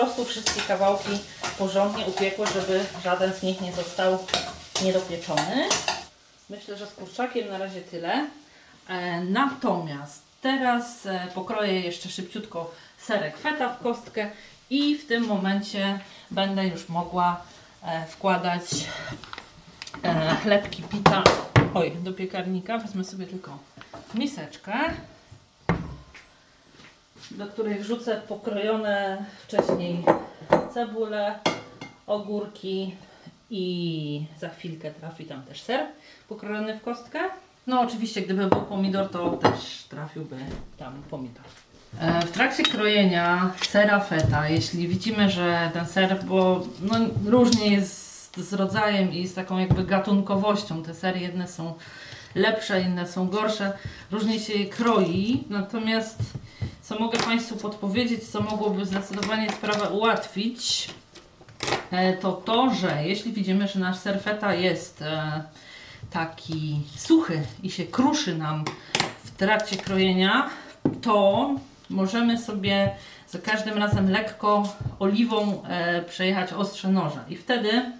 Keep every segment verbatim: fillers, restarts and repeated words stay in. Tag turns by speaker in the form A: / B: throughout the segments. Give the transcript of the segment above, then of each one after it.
A: Po prostu wszystkie kawałki porządnie upiekłe, żeby żaden z nich nie został niedopieczony. Myślę, że z kurczakiem na razie tyle. E, natomiast teraz e, pokroję jeszcze szybciutko serek feta w kostkę i w tym momencie będę już mogła e, wkładać e, chlebki pita oj, do piekarnika. Wezmę sobie tylko miseczkę, do której wrzucę pokrojone wcześniej cebulę, ogórki i za chwilkę trafi tam też ser pokrojony w kostkę. No oczywiście gdyby był pomidor, to też trafiłby tam pomidor. E, w trakcie krojenia sera feta, jeśli widzimy, że ten ser, bo no, różnie jest z rodzajem i z taką jakby gatunkowością, te sery jedne są lepsze, inne są gorsze, różnie się je kroi, natomiast co mogę Państwu podpowiedzieć, co mogłoby zdecydowanie sprawę ułatwić, to to, że jeśli widzimy, że nasz ser feta jest taki suchy i się kruszy nam w trakcie krojenia, to możemy sobie za każdym razem lekko oliwą przejechać ostrze noża i wtedy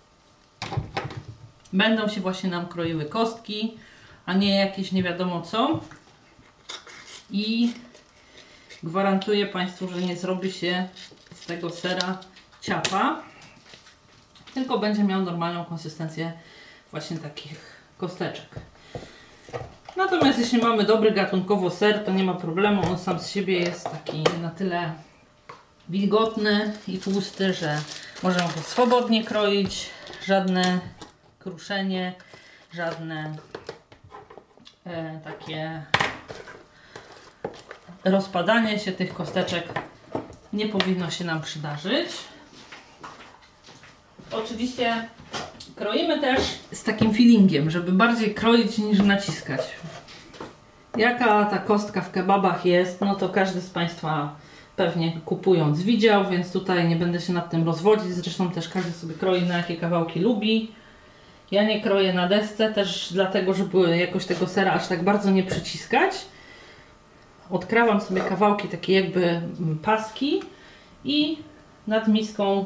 A: będą się właśnie nam kroiły kostki, a nie jakieś nie wiadomo co. I gwarantuję Państwu, że nie zrobi się z tego sera ciapa, tylko będzie miał normalną konsystencję właśnie takich kosteczek. Natomiast jeśli mamy dobry gatunkowo ser, to nie ma problemu. On sam z siebie jest taki na tyle wilgotny i tłusty, że możemy go swobodnie kroić. Żadne kruszenie, żadne e, takie rozpadanie się tych kosteczek nie powinno się nam przydarzyć. Oczywiście kroimy też z takim feelingiem, żeby bardziej kroić niż naciskać. Jaka ta kostka w kebabach jest, no to każdy z Państwa pewnie kupując widział, więc tutaj nie będę się nad tym rozwodzić. Zresztą też każdy sobie kroi na jakie kawałki lubi. Ja nie kroję na desce też dlatego, żeby jakoś tego sera aż tak bardzo nie przyciskać. Odkrawam sobie kawałki takie jakby paski i nad miską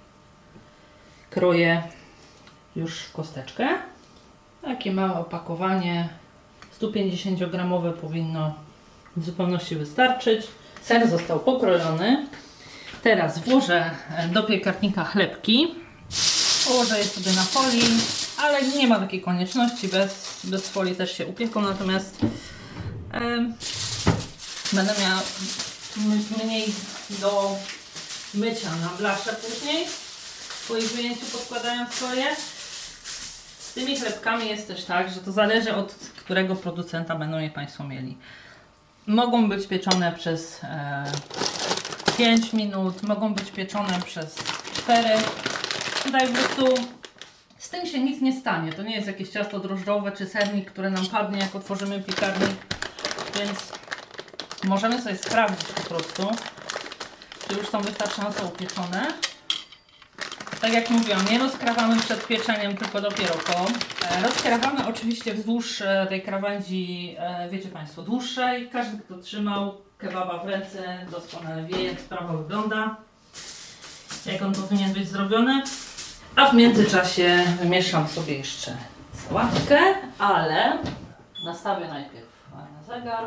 A: kroję już w kosteczkę. Takie małe opakowanie sto pięćdziesiąt gramowe powinno w zupełności wystarczyć. Ser został pokrojony. Teraz włożę do piekarnika chlebki. Położę je sobie na folii, ale nie ma takiej konieczności. Bez, bez folii też się upieką, natomiast e, będę miała mniej do mycia na blaszę później. Po ich wyjęciu podkładając swoje. Z tymi chlebkami jest też tak, że to zależy od którego producenta będą je Państwo mieli. Mogą być pieczone przez e, pięć minut, mogą być pieczone przez cztery. Tutaj po prostu z tym się nic nie stanie. To nie jest jakieś ciasto drożdżowe czy sernik, które nam padnie jak otworzymy piekarnik. Więc możemy sobie sprawdzić po prostu, czy już są wystarczająco upieczone. Tak jak mówiłam, nie rozkrawamy przed pieczeniem, tylko dopiero po. Rozkrawamy oczywiście wzdłuż tej krawędzi, wiecie Państwo, dłuższej. Każdy, kto trzymał kebaba w ręce, doskonale wie, jak sprawa wygląda, jak on powinien być zrobiony. A w międzyczasie wymieszam sobie jeszcze sałatkę, ale nastawię najpierw na zegar.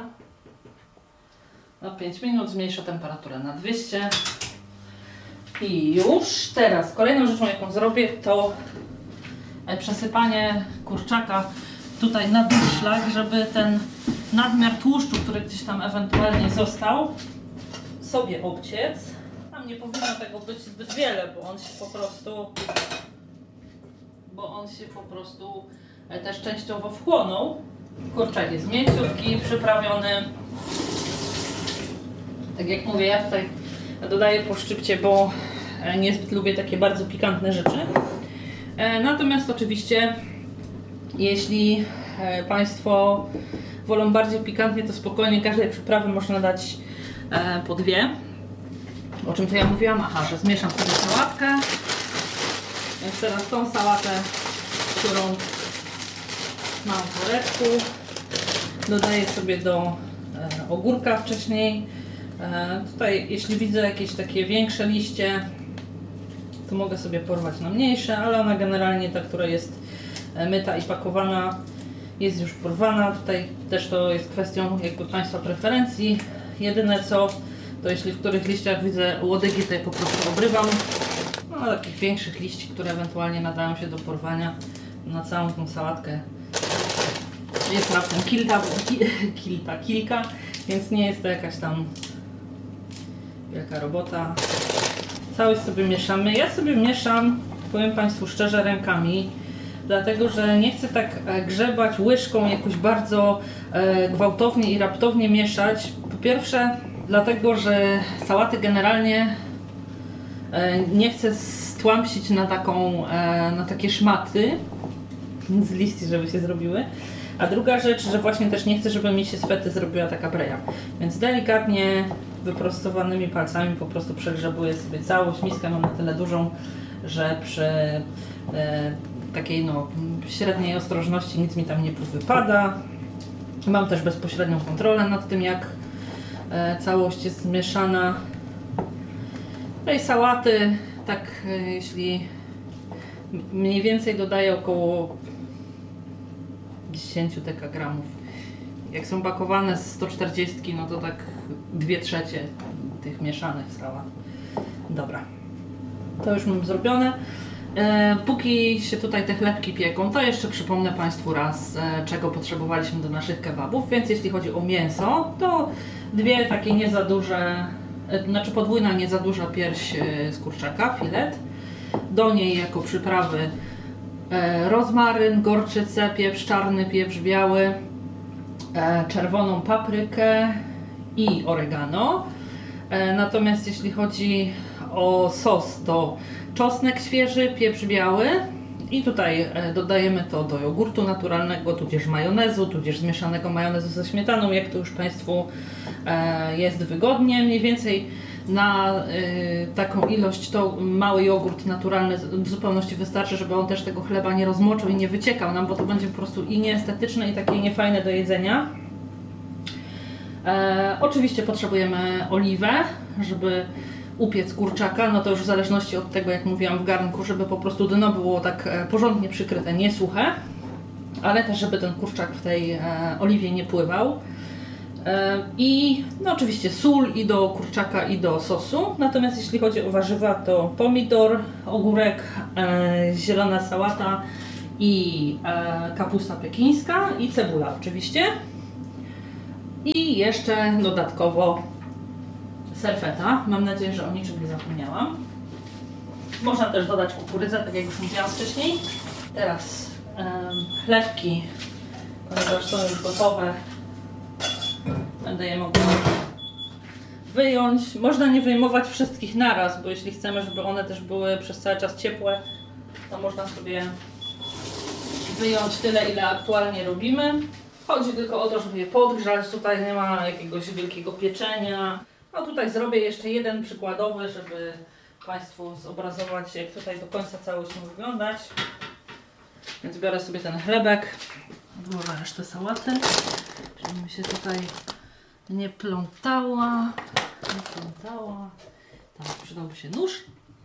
A: Na pięć minut zmniejszę temperaturę na dwieście. I już teraz kolejną rzeczą, jaką zrobię, to przesypanie kurczaka tutaj na szlak, żeby ten nadmiar tłuszczu, który gdzieś tam ewentualnie został, sobie obciec. Tam nie powinno tego być zbyt wiele, bo on się po prostu bo on się po prostu też częściowo wchłonął. Kurczak jest mięciutki, przyprawiony. Tak jak mówię, ja tutaj dodaję po szczypcie, bo niezbyt lubię takie bardzo pikantne rzeczy. Natomiast oczywiście, jeśli Państwo wolą bardziej pikantnie, to spokojnie każdej przyprawy można dać po dwie. O czym to ja mówiłam? Aha, że zmieszam sobie sałatkę. Więc teraz tą sałatę, którą mam w woreczku, dodaję sobie do ogórka wcześniej E, tutaj jeśli widzę jakieś takie większe liście, to mogę sobie porwać na mniejsze, ale ona generalnie, ta, która jest myta i pakowana, jest już porwana. Tutaj też to jest kwestią jakby Państwa preferencji. Jedyne co, to jeśli w których liściach widzę łodygi, to je po prostu obrywam. No, takich większych liści, które ewentualnie nadają się do porwania na całą tą sałatkę, jest raptem kilka, kilka, kilka, więc nie jest to jakaś tam wielka robota. Całość sobie mieszamy. Ja sobie mieszam, powiem Państwu szczerze, rękami, dlatego że nie chcę tak grzebać łyżką jakoś bardzo e, gwałtownie i raptownie mieszać. Po pierwsze dlatego, że sałaty generalnie e, nie chcę stłamsić na, taką, e, na takie szmaty z liści, żeby się zrobiły. A druga rzecz, że właśnie też nie chcę, żeby mi się z fety zrobiła taka breja. Więc delikatnie wyprostowanymi palcami po prostu przegrzebuję sobie całość. Miskę mam na tyle dużą, że przy e, takiej no, średniej ostrożności nic mi tam nie wypada. Mam też bezpośrednią kontrolę nad tym, jak e, całość jest zmieszana. Tej sałaty, tak e, jeśli mniej więcej dodaję około dziesięć dekagramów. Jak są pakowane z sto czterdzieści, no to tak dwie trzecie tych mieszanych sałat. Dobra, to już mam zrobione. E, póki się tutaj te chlebki pieką, to jeszcze przypomnę Państwu raz, e, czego potrzebowaliśmy do naszych kebabów. Więc jeśli chodzi o mięso, to dwie takie nie za duże, e, znaczy podwójna nie za duża pierś e, z kurczaka, filet. Do niej jako przyprawy e, rozmaryn, gorczycę, pieprz czarny, pieprz biały, e, czerwoną paprykę i oregano. E, natomiast jeśli chodzi o sos, to czosnek świeży, pieprz biały i tutaj e, dodajemy to do jogurtu naturalnego, tudzież majonezu, tudzież zmieszanego majonezu ze śmietaną, jak to już Państwu e, jest wygodnie. Mniej więcej na y, taką ilość to mały jogurt naturalny w zupełności wystarczy, żeby on też tego chleba nie rozmoczył i nie wyciekał nam, bo to będzie po prostu i nieestetyczne, i takie niefajne do jedzenia. E, oczywiście potrzebujemy oliwę, żeby upiec kurczaka, no to już w zależności od tego, jak mówiłam, w garnku, żeby po prostu dno było tak porządnie przykryte, nie suche, ale też żeby ten kurczak w tej e, oliwie nie pływał. I no oczywiście sól i do kurczaka, i do sosu. Natomiast jeśli chodzi o warzywa, to pomidor, ogórek, e, zielona sałata i e, kapusta pekińska i cebula oczywiście. I jeszcze dodatkowo ser feta. Mam nadzieję, że o niczym nie zapomniałam. Można też dodać kukurydzę, tak jak już mówiłam wcześniej. Teraz e, chlebki, ponieważ są już gotowe, będę je mogła wyjąć. Można nie wyjmować wszystkich naraz, bo jeśli chcemy, żeby one też były przez cały czas ciepłe, to można sobie wyjąć tyle, ile aktualnie robimy. Chodzi tylko o to, żeby je podgrzać. Tutaj nie ma jakiegoś wielkiego pieczenia. No tutaj zrobię jeszcze jeden przykładowy, żeby Państwu zobrazować, jak tutaj do końca całość ma wyglądać. Więc biorę sobie ten chlebek, odłożę resztę sałaty, żeby mi się tutaj nie plątała, nie plątała. Tam przydałby się nóż.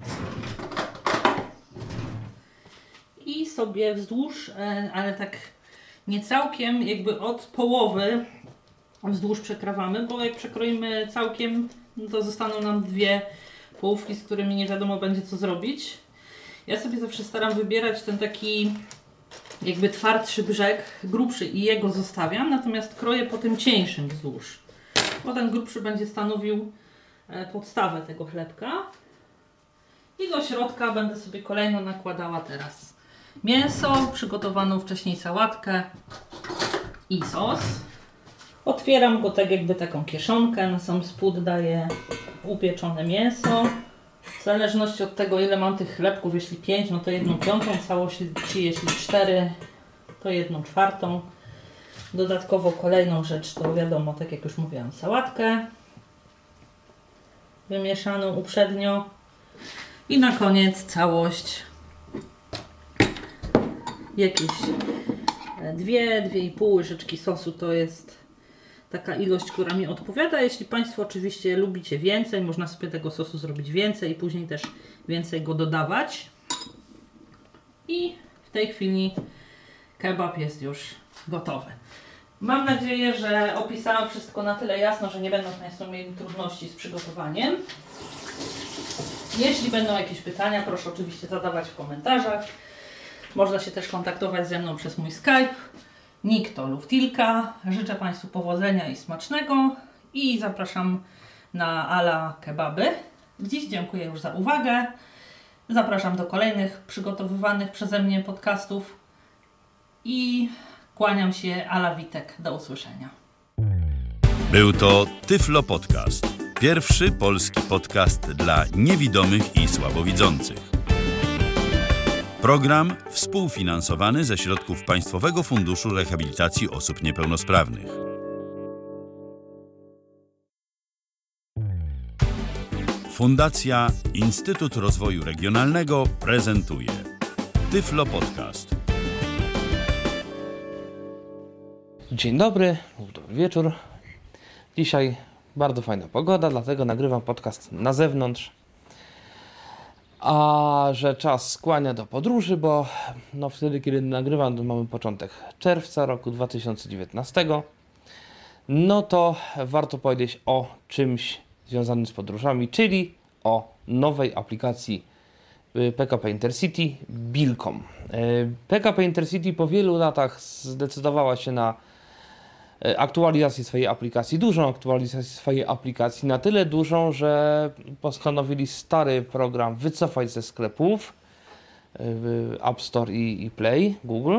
A: I sobie wzdłuż, ale tak nie całkiem, jakby od połowy wzdłuż przekrawamy, bo jak przekroimy całkiem, no to zostaną nam dwie połówki, z którymi nie wiadomo będzie co zrobić. Ja sobie zawsze staram wybierać ten taki jakby twardszy brzeg, grubszy, i jego zostawiam, natomiast kroję po tym cieńszym wzdłuż, bo ten grubszy będzie stanowił podstawę tego chlebka. I do środka będę sobie kolejno nakładała teraz mięso, przygotowaną wcześniej sałatkę i sos. Otwieram go tak jakby taką kieszonkę, na sam spód daję upieczone mięso. W zależności od tego, ile mam tych chlebków, jeśli pięć, no to jedną piątą całości, jeśli cztery, to jedną czwartą. Dodatkowo kolejną rzecz to wiadomo, tak jak już mówiłam, sałatkę wymieszaną uprzednio. I na koniec całość, jakieś dwie, dwie i pół łyżeczki sosu, to jest taka ilość, która mi odpowiada. Jeśli Państwo oczywiście lubicie więcej, można sobie tego sosu zrobić więcej i później też więcej go dodawać. I w tej chwili kebab jest już gotowy. Mam nadzieję, że opisałam wszystko na tyle jasno, że nie będą Państwo mieli trudności z przygotowaniem. Jeśli będą jakieś pytania, proszę oczywiście zadawać w komentarzach. Można się też kontaktować ze mną przez mój Skype. Nick to Luftilka. Życzę Państwu powodzenia i smacznego i zapraszam na Ala Kebaby. Dziś dziękuję już za uwagę. Zapraszam do kolejnych przygotowywanych przeze mnie podcastów i kłaniam się, Ala Witek. Do usłyszenia.
B: Był to Tyflo Podcast. Pierwszy polski podcast dla niewidomych i słabowidzących. Program współfinansowany ze środków Państwowego Funduszu Rehabilitacji Osób Niepełnosprawnych. Fundacja Instytut Rozwoju Regionalnego prezentuje Tyflo Podcast.
C: Dzień dobry, dobry wieczór. Dzisiaj bardzo fajna pogoda, dlatego nagrywam podcast na zewnątrz. A że czas skłania do podróży, bo no wtedy, kiedy nagrywam, to mamy początek czerwca roku dwa tysiące dziewiętnastego, no to warto powiedzieć o czymś związanym z podróżami, czyli o nowej aplikacji P K P Intercity Bilkom. P K P Intercity po wielu latach zdecydowała się na aktualizację swojej aplikacji, dużą aktualizację swojej aplikacji, na tyle dużą, że postanowili stary program wycofać ze sklepów App Store i, i Play, Google,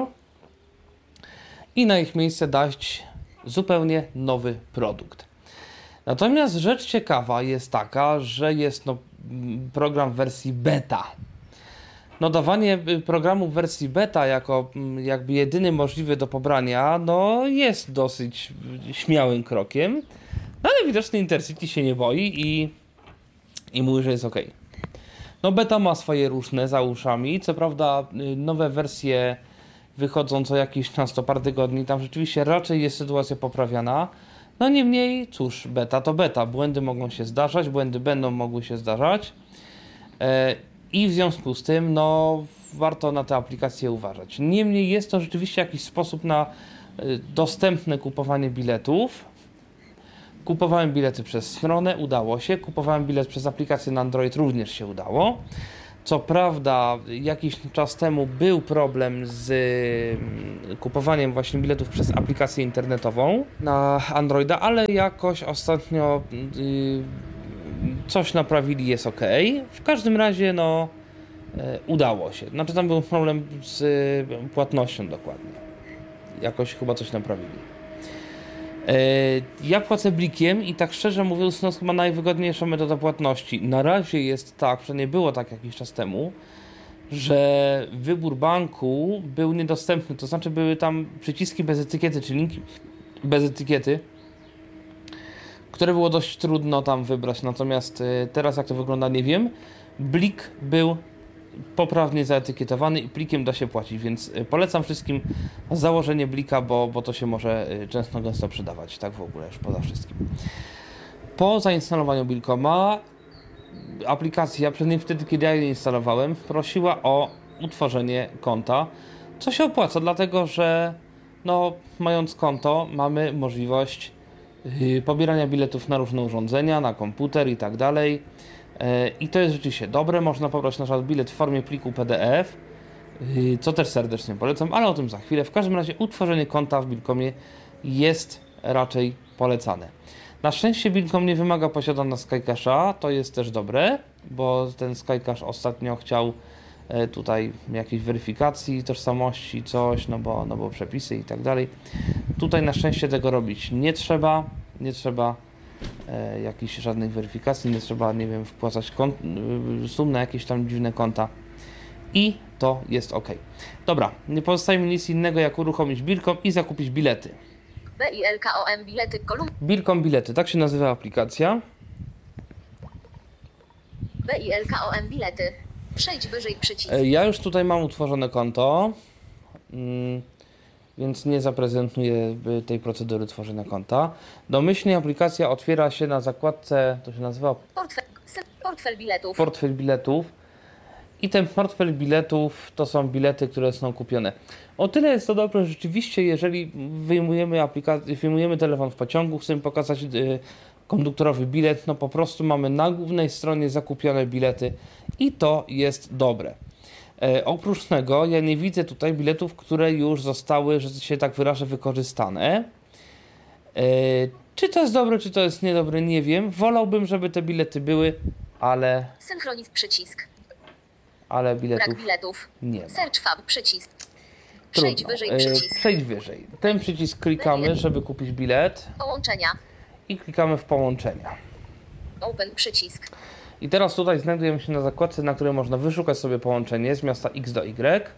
C: i na ich miejsce dać zupełnie nowy produkt. Natomiast rzecz ciekawa jest taka, że jest no, program w wersji beta. No, dawanie programu w wersji beta jako jakby jedyny możliwy do pobrania, no jest dosyć śmiałym krokiem, no, ale widocznie Intercity się nie boi i, i mówi, że jest ok. No, beta ma swoje różne za uszami, co prawda nowe wersje wychodzą co jakiś czas, to parę tygodni, tam rzeczywiście raczej jest sytuacja poprawiana. No niemniej, cóż, beta to beta, błędy mogą się zdarzać, błędy będą mogły się zdarzać. E, I w związku z tym, no, warto na tę aplikację uważać. Niemniej jest to rzeczywiście jakiś sposób na y, dostępne kupowanie biletów. Kupowałem bilety przez stronę, udało się. Kupowałem bilet przez aplikację na Android, również się udało. Co prawda, jakiś czas temu był problem z y, kupowaniem właśnie biletów przez aplikację internetową na Androida, ale jakoś ostatnio y, coś naprawili, jest ok. W każdym razie, no, e, udało się. Znaczy, tam był problem z e, płatnością dokładnie. Jakoś chyba coś naprawili. E, ja płacę blikiem i tak szczerze mówiąc, no, chyba najwygodniejsza metoda płatności. Na razie jest tak, przynajmniej było tak jakiś czas temu, że wybór banku był niedostępny. To znaczy, były tam przyciski bez etykiety, czy linki bez etykiety, które było dość trudno tam wybrać, natomiast teraz jak to wygląda, nie wiem. Blik był poprawnie zaetykietowany i plikiem da się płacić, więc polecam wszystkim założenie blika, bo, bo to się może często gęsto przydawać, tak w ogóle już poza wszystkim. Po zainstalowaniu Bilkoma aplikacja, przynajmniej wtedy, kiedy ja jej instalowałem, prosiła o utworzenie konta, co się opłaca, dlatego że no, mając konto, mamy możliwość pobierania biletów na różne urządzenia, na komputer i tak dalej. I to jest rzeczywiście dobre. Można pobrać na przykład bilet w formie pliku P D F, co też serdecznie polecam, ale o tym za chwilę. W każdym razie utworzenie konta w Bilkomie jest raczej polecane. Na szczęście Bilkom nie wymaga posiadania SkyCasha, to jest też dobre, bo ten SkyCash ostatnio chciał tutaj jakiejś weryfikacji tożsamości, coś, no bo, no bo przepisy i tak dalej. Tutaj na szczęście tego robić nie trzeba, nie trzeba e, jakichś żadnych weryfikacji, nie trzeba, nie wiem, wpłacać kont, sum na jakieś tam dziwne konta i to jest ok. Dobra, nie pozostaje mi nic innego jak uruchomić Bilkom i zakupić bilety.
D: B I L K O M bilety kolumn.
C: Bilkom bilety, tak się nazywa aplikacja.
D: B I L K O M bilety. Przejdź wyżej przycisk.
C: Ja już tutaj mam utworzone konto więc nie zaprezentuję y, tej procedury tworzenia konta. Domyślnie aplikacja otwiera się na zakładce, to się nazywa
D: Portfel, se- portfel biletów.
C: portfel biletów. I ten portfel biletów to są bilety, które są kupione. O tyle jest to dobre, że rzeczywiście, jeżeli wyjmujemy aplikację, wyjmujemy telefon w pociągu, chcemy pokazać y, konduktorowy bilet, no po prostu mamy na głównej stronie zakupione bilety i to jest dobre. E, oprócz tego ja nie widzę tutaj biletów, które już zostały, że się tak wyrażę, wykorzystane. E, czy to jest dobre, czy to jest niedobre, nie wiem. Wolałbym, żeby te bilety były, ale,
D: Synchroniz przycisk.
C: ale biletów
D: Brak biletów.
C: nie ma.
D: Search Fab przycisk. Przejdź
C: Trudno.
D: wyżej
C: E,
D: przycisk.
C: Przejdź wyżej. Ten przycisk klikamy, żeby kupić bilet
D: Połączenia.
C: i klikamy w połączenia.
D: Open przycisk.
C: I teraz tutaj znajdujemy się na zakładce, na której można wyszukać sobie połączenie z miasta X do Y.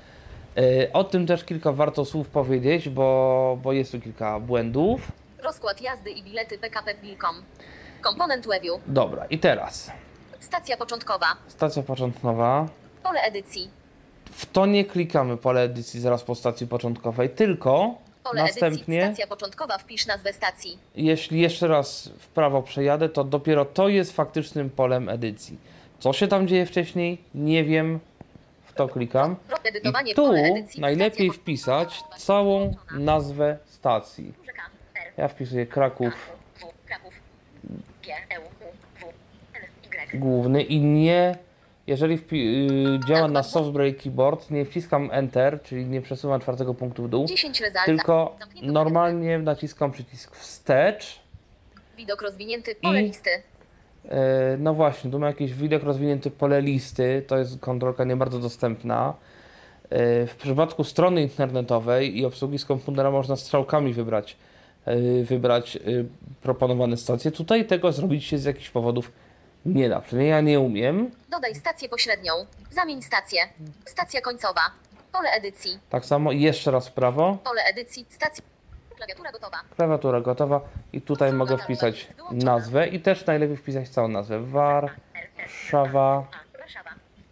C: E, O tym też kilka warto słów powiedzieć, bo, bo jest tu kilka błędów.
D: Rozkład jazdy i bilety P K P Bilkom. Komponent Review.
C: Dobra, i teraz
D: Stacja początkowa.
C: stacja początkowa.
D: Pole edycji.
C: W to nie klikamy pole edycji zaraz po stacji początkowej, tylko
D: Pole edycji.
C: następnie,
D: Stacja początkowa. Wpisz nazwę stacji.
C: jeśli jeszcze raz w prawo przejadę, to dopiero to jest faktycznym polem edycji. Co się tam dzieje wcześniej? Nie wiem. W to klikam.
D: Edytowanie
C: I tu
D: pole edycji.
C: najlepiej
D: Stacja
C: wpisać całą nazwę stacji.
D: K, R,
C: Ja wpisuję Kraków
D: W, Kraków. G, E, U, W, L, Y.
C: główny i nie, jeżeli wpi- yy, działa na software keyboard, nie wciskam Enter, czyli nie przesuwam czwartego punktu w dół,
D: dziesięć rezalta.
C: tylko
D: Zamknięto
C: normalnie naciskam przycisk wstecz.
D: Widok rozwinięty. Pole
C: I-
D: listy.
C: Yy, no właśnie, tu ma jakiś widok rozwinięty pole listy, to jest kontrolka nie bardzo dostępna. Yy, w przypadku strony internetowej i obsługi z komputera można strzałkami wybrać, yy, wybrać yy, proponowane stacje. Tutaj tego zrobić się z jakichś powodów nie da, przynajmniej ja nie umiem.
D: Dodaj stację pośrednią. Zamień stację. Stacja końcowa. Pole edycji.
C: Tak samo i jeszcze raz w prawo,
D: Pole edycji. Stacja. Klawiatura gotowa.
C: klawiatura gotowa i tutaj mogę wpisać nazwę i też najlepiej wpisać całą nazwę. Warszawa
D: Warszawa.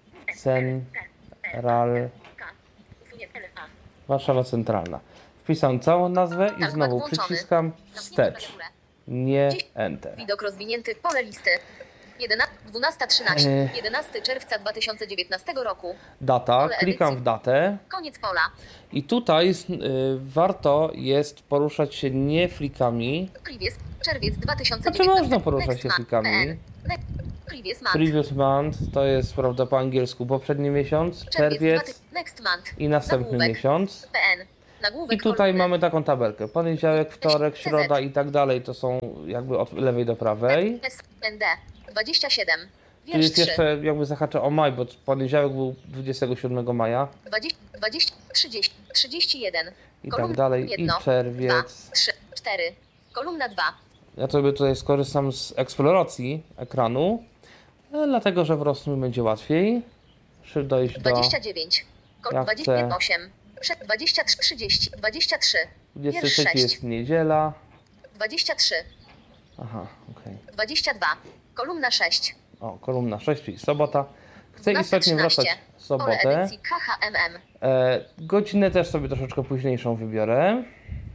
C: Central,
D: K. Usunięte L, A.
C: Warszawa Centralna. Wpisałem całą nazwę i znowu przyciskam
D: Zamknięto
C: wstecz,
D: klawiaturę.
C: nie Enter.
D: Widok rozwinięty. Pole listy. dwunasta trzynaście.
C: Ech.
D: jedenastego czerwca dwa tysiące dziewiętnastego roku.
C: Data,
D: Pole
C: klikam
D: edycji.
C: w datę
D: Koniec pola.
C: i tutaj y, warto jest poruszać się nie flikami.
D: Previous. Czerwiec dwa tysiące
C: Znaczy
D: dziewiętnasty.
C: można poruszać
D: Next
C: się
D: month.
C: flikami.
D: P N. Ne- Previous month.
C: Previous month to jest, prawda, po angielsku poprzedni miesiąc, czerwiec
D: dwa- Next month.
C: i następny
D: Nagłówek.
C: miesiąc.
D: P N. Nagłówek
C: I tutaj
D: kolumny.
C: mamy taką tabelkę. Poniedziałek, wtorek, środa i tak dalej. To są jakby od lewej do prawej.
D: S N D. dwadzieścia siedem.
C: Tu
D: Wiersz
C: jest
D: trzy.
C: jeszcze, jakby zahaczę o maj, bo poniedziałek był dwudziestego siódmego maja
D: dwadzieścia, dwadzieścia, trzydzieści, trzydzieści jeden.
C: i
D: Kolumna
C: tak dalej. I
D: jedno,
C: czerwiec.
D: dwa, trzy, cztery. Kolumna dwa.
C: Ja sobie tutaj skorzystam z eksploracji ekranu, e, dlatego że po prostu mi będzie łatwiej szy- dojść do
D: dwadzieścia dziewięć. Kol-
C: Ja
D: dwadzieścia
C: chcę-
D: osiem. Prze- dwadzieścia trzy, trzydzieści. dwadzieścia trzy.
C: dwudziestego
D: Wiersz
C: trzeciego
D: sześć.
C: jest niedziela.
D: dwadzieścia trzy.
C: Aha, okej.
D: dwadzieścia dwa. Kolumna sześć.
C: O, kolumna sześć, czyli sobota. Chcę
D: dwunasta
C: istotnie wracać
D: trzynaście.
C: w
D: Pole
C: sobotę.
D: edycji K H M M.
C: E, godzinę też sobie troszeczkę późniejszą wybiorę.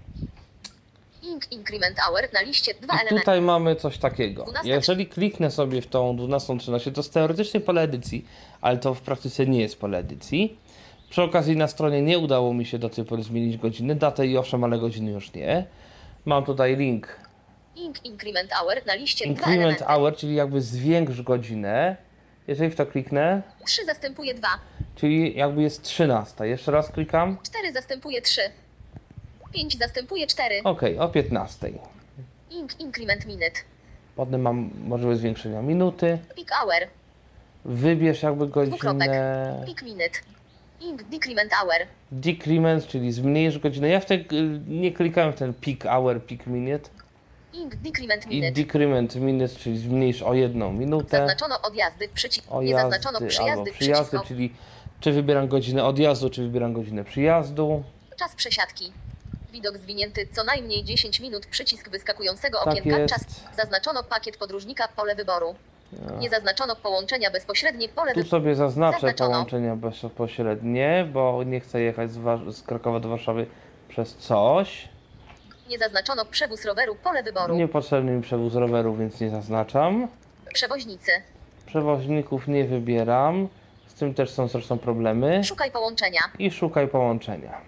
D: Ink Increment Hour na liście dwa
C: I
D: elementy.
C: tutaj mamy coś takiego.
D: dwunasta
C: Jeżeli kliknę sobie w tą dwunastą trzynaście, to jest teoretycznie pole edycji, ale to w praktyce nie jest pole edycji. Przy okazji na stronie nie udało mi się do tej pory zmienić godziny, datę i owszem, ale godziny już nie. Mam tutaj link
D: Ink Increment Hour na liście dwa
C: Increment
D: elementy.
C: Hour, czyli jakby zwiększ godzinę. Jeżeli w to kliknę,
D: trzy zastępuje dwa.
C: czyli jakby jest trzynasta. Jeszcze raz klikam.
D: cztery zastępuje trzy. pięć zastępuje cztery.
C: Ok, o piętnastej.
D: Ink Increment Minute.
C: Potem mam możliwość zwiększenia minuty.
D: Peak Hour.
C: Wybierz jakby
D: Dwukropek.
C: godzinę.
D: Peak Minute. Ink Decrement Hour.
C: Decrement, czyli zmniejsz godzinę. Ja w te, nie klikałem w ten peak hour, peak minute.
D: Ink Decrement
C: I
D: Minute.
C: decrement minute, czyli zmniejsz o jedną minutę.
D: Zaznaczono odjazdy, przycisk.
C: O
D: Nie
C: jazdy
D: zaznaczono
C: albo
D: przyjazdy,
C: przyjazdy,
D: przycisk.
C: czyli czy wybieram godzinę odjazdu, czy wybieram godzinę przyjazdu.
D: Czas przesiadki. Widok zwinięty co najmniej dziesięć minut. Przycisk wyskakującego
C: Tak
D: okienka.
C: jest.
D: Czas. Zaznaczono pakiet podróżnika. Pole wyboru. Nie zaznaczono połączenia bezpośrednie. Pole
C: Tu
D: wyboru.
C: sobie zaznaczę
D: Zaznaczono.
C: połączenia bezpośrednie, bo nie chcę jechać z, Wa- z Krakowa do Warszawy przez coś.
D: Nie zaznaczono przewóz roweru, pole wyboru.
C: Niepotrzebny mi przewóz roweru, więc nie zaznaczam.
D: Przewoźnicy.
C: Przewoźników nie wybieram. Z tym też są zresztą problemy.
D: Szukaj połączenia.
C: I szukaj połączenia.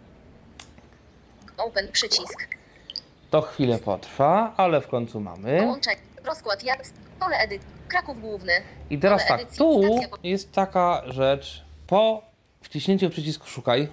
D: Open przycisk.
C: To chwilę potrwa, ale w końcu mamy.
D: Połączenie. Rozkład jazd. Pole edycji. Kraków Główny.
C: I teraz
D: Pole
C: tak,
D: edycji,
C: tu
D: stacja po-
C: jest taka rzecz. Po wciśnięciu przycisku szukaj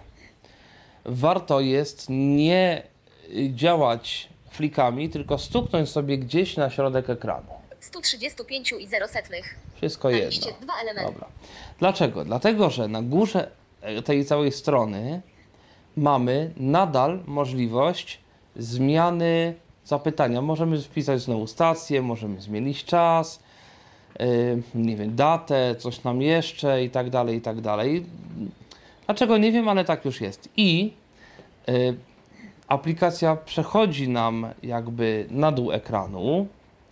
C: warto jest nie działać flikami, tylko stuknąć sobie gdzieś na środek ekranu.
D: sto trzydzieści pięć i zero setnych.
C: Wszystko
D: Na
C: jedno.
D: liście dwa elementy.
C: Dobra. Dlaczego? Dlatego, że na górze tej całej strony mamy nadal możliwość zmiany zapytania. Możemy wpisać znowu stację, możemy zmienić czas, yy, nie wiem, datę, coś nam jeszcze i tak dalej, i tak dalej. Dlaczego nie wiem, ale tak już jest. I yy, aplikacja przechodzi nam jakby na dół ekranu,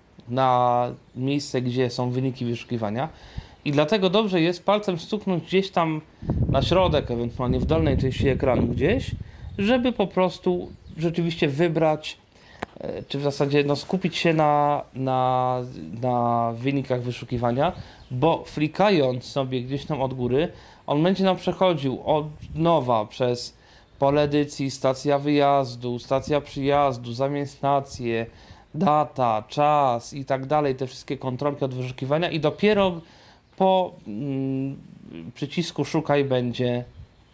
C: na miejsce, gdzie są wyniki wyszukiwania i dlatego dobrze jest palcem stuknąć gdzieś tam na środek, ewentualnie w dolnej części ekranu gdzieś, żeby po prostu rzeczywiście wybrać, czy w zasadzie no, skupić się na, na, na wynikach wyszukiwania, bo flikając sobie gdzieś tam od góry, on będzie nam przechodził od nowa przez pole edycji, stacja wyjazdu, stacja przyjazdu, zamień stację, data, czas i tak dalej, te wszystkie kontrolki od wyszukiwania i dopiero po mm, przycisku szukaj będzie,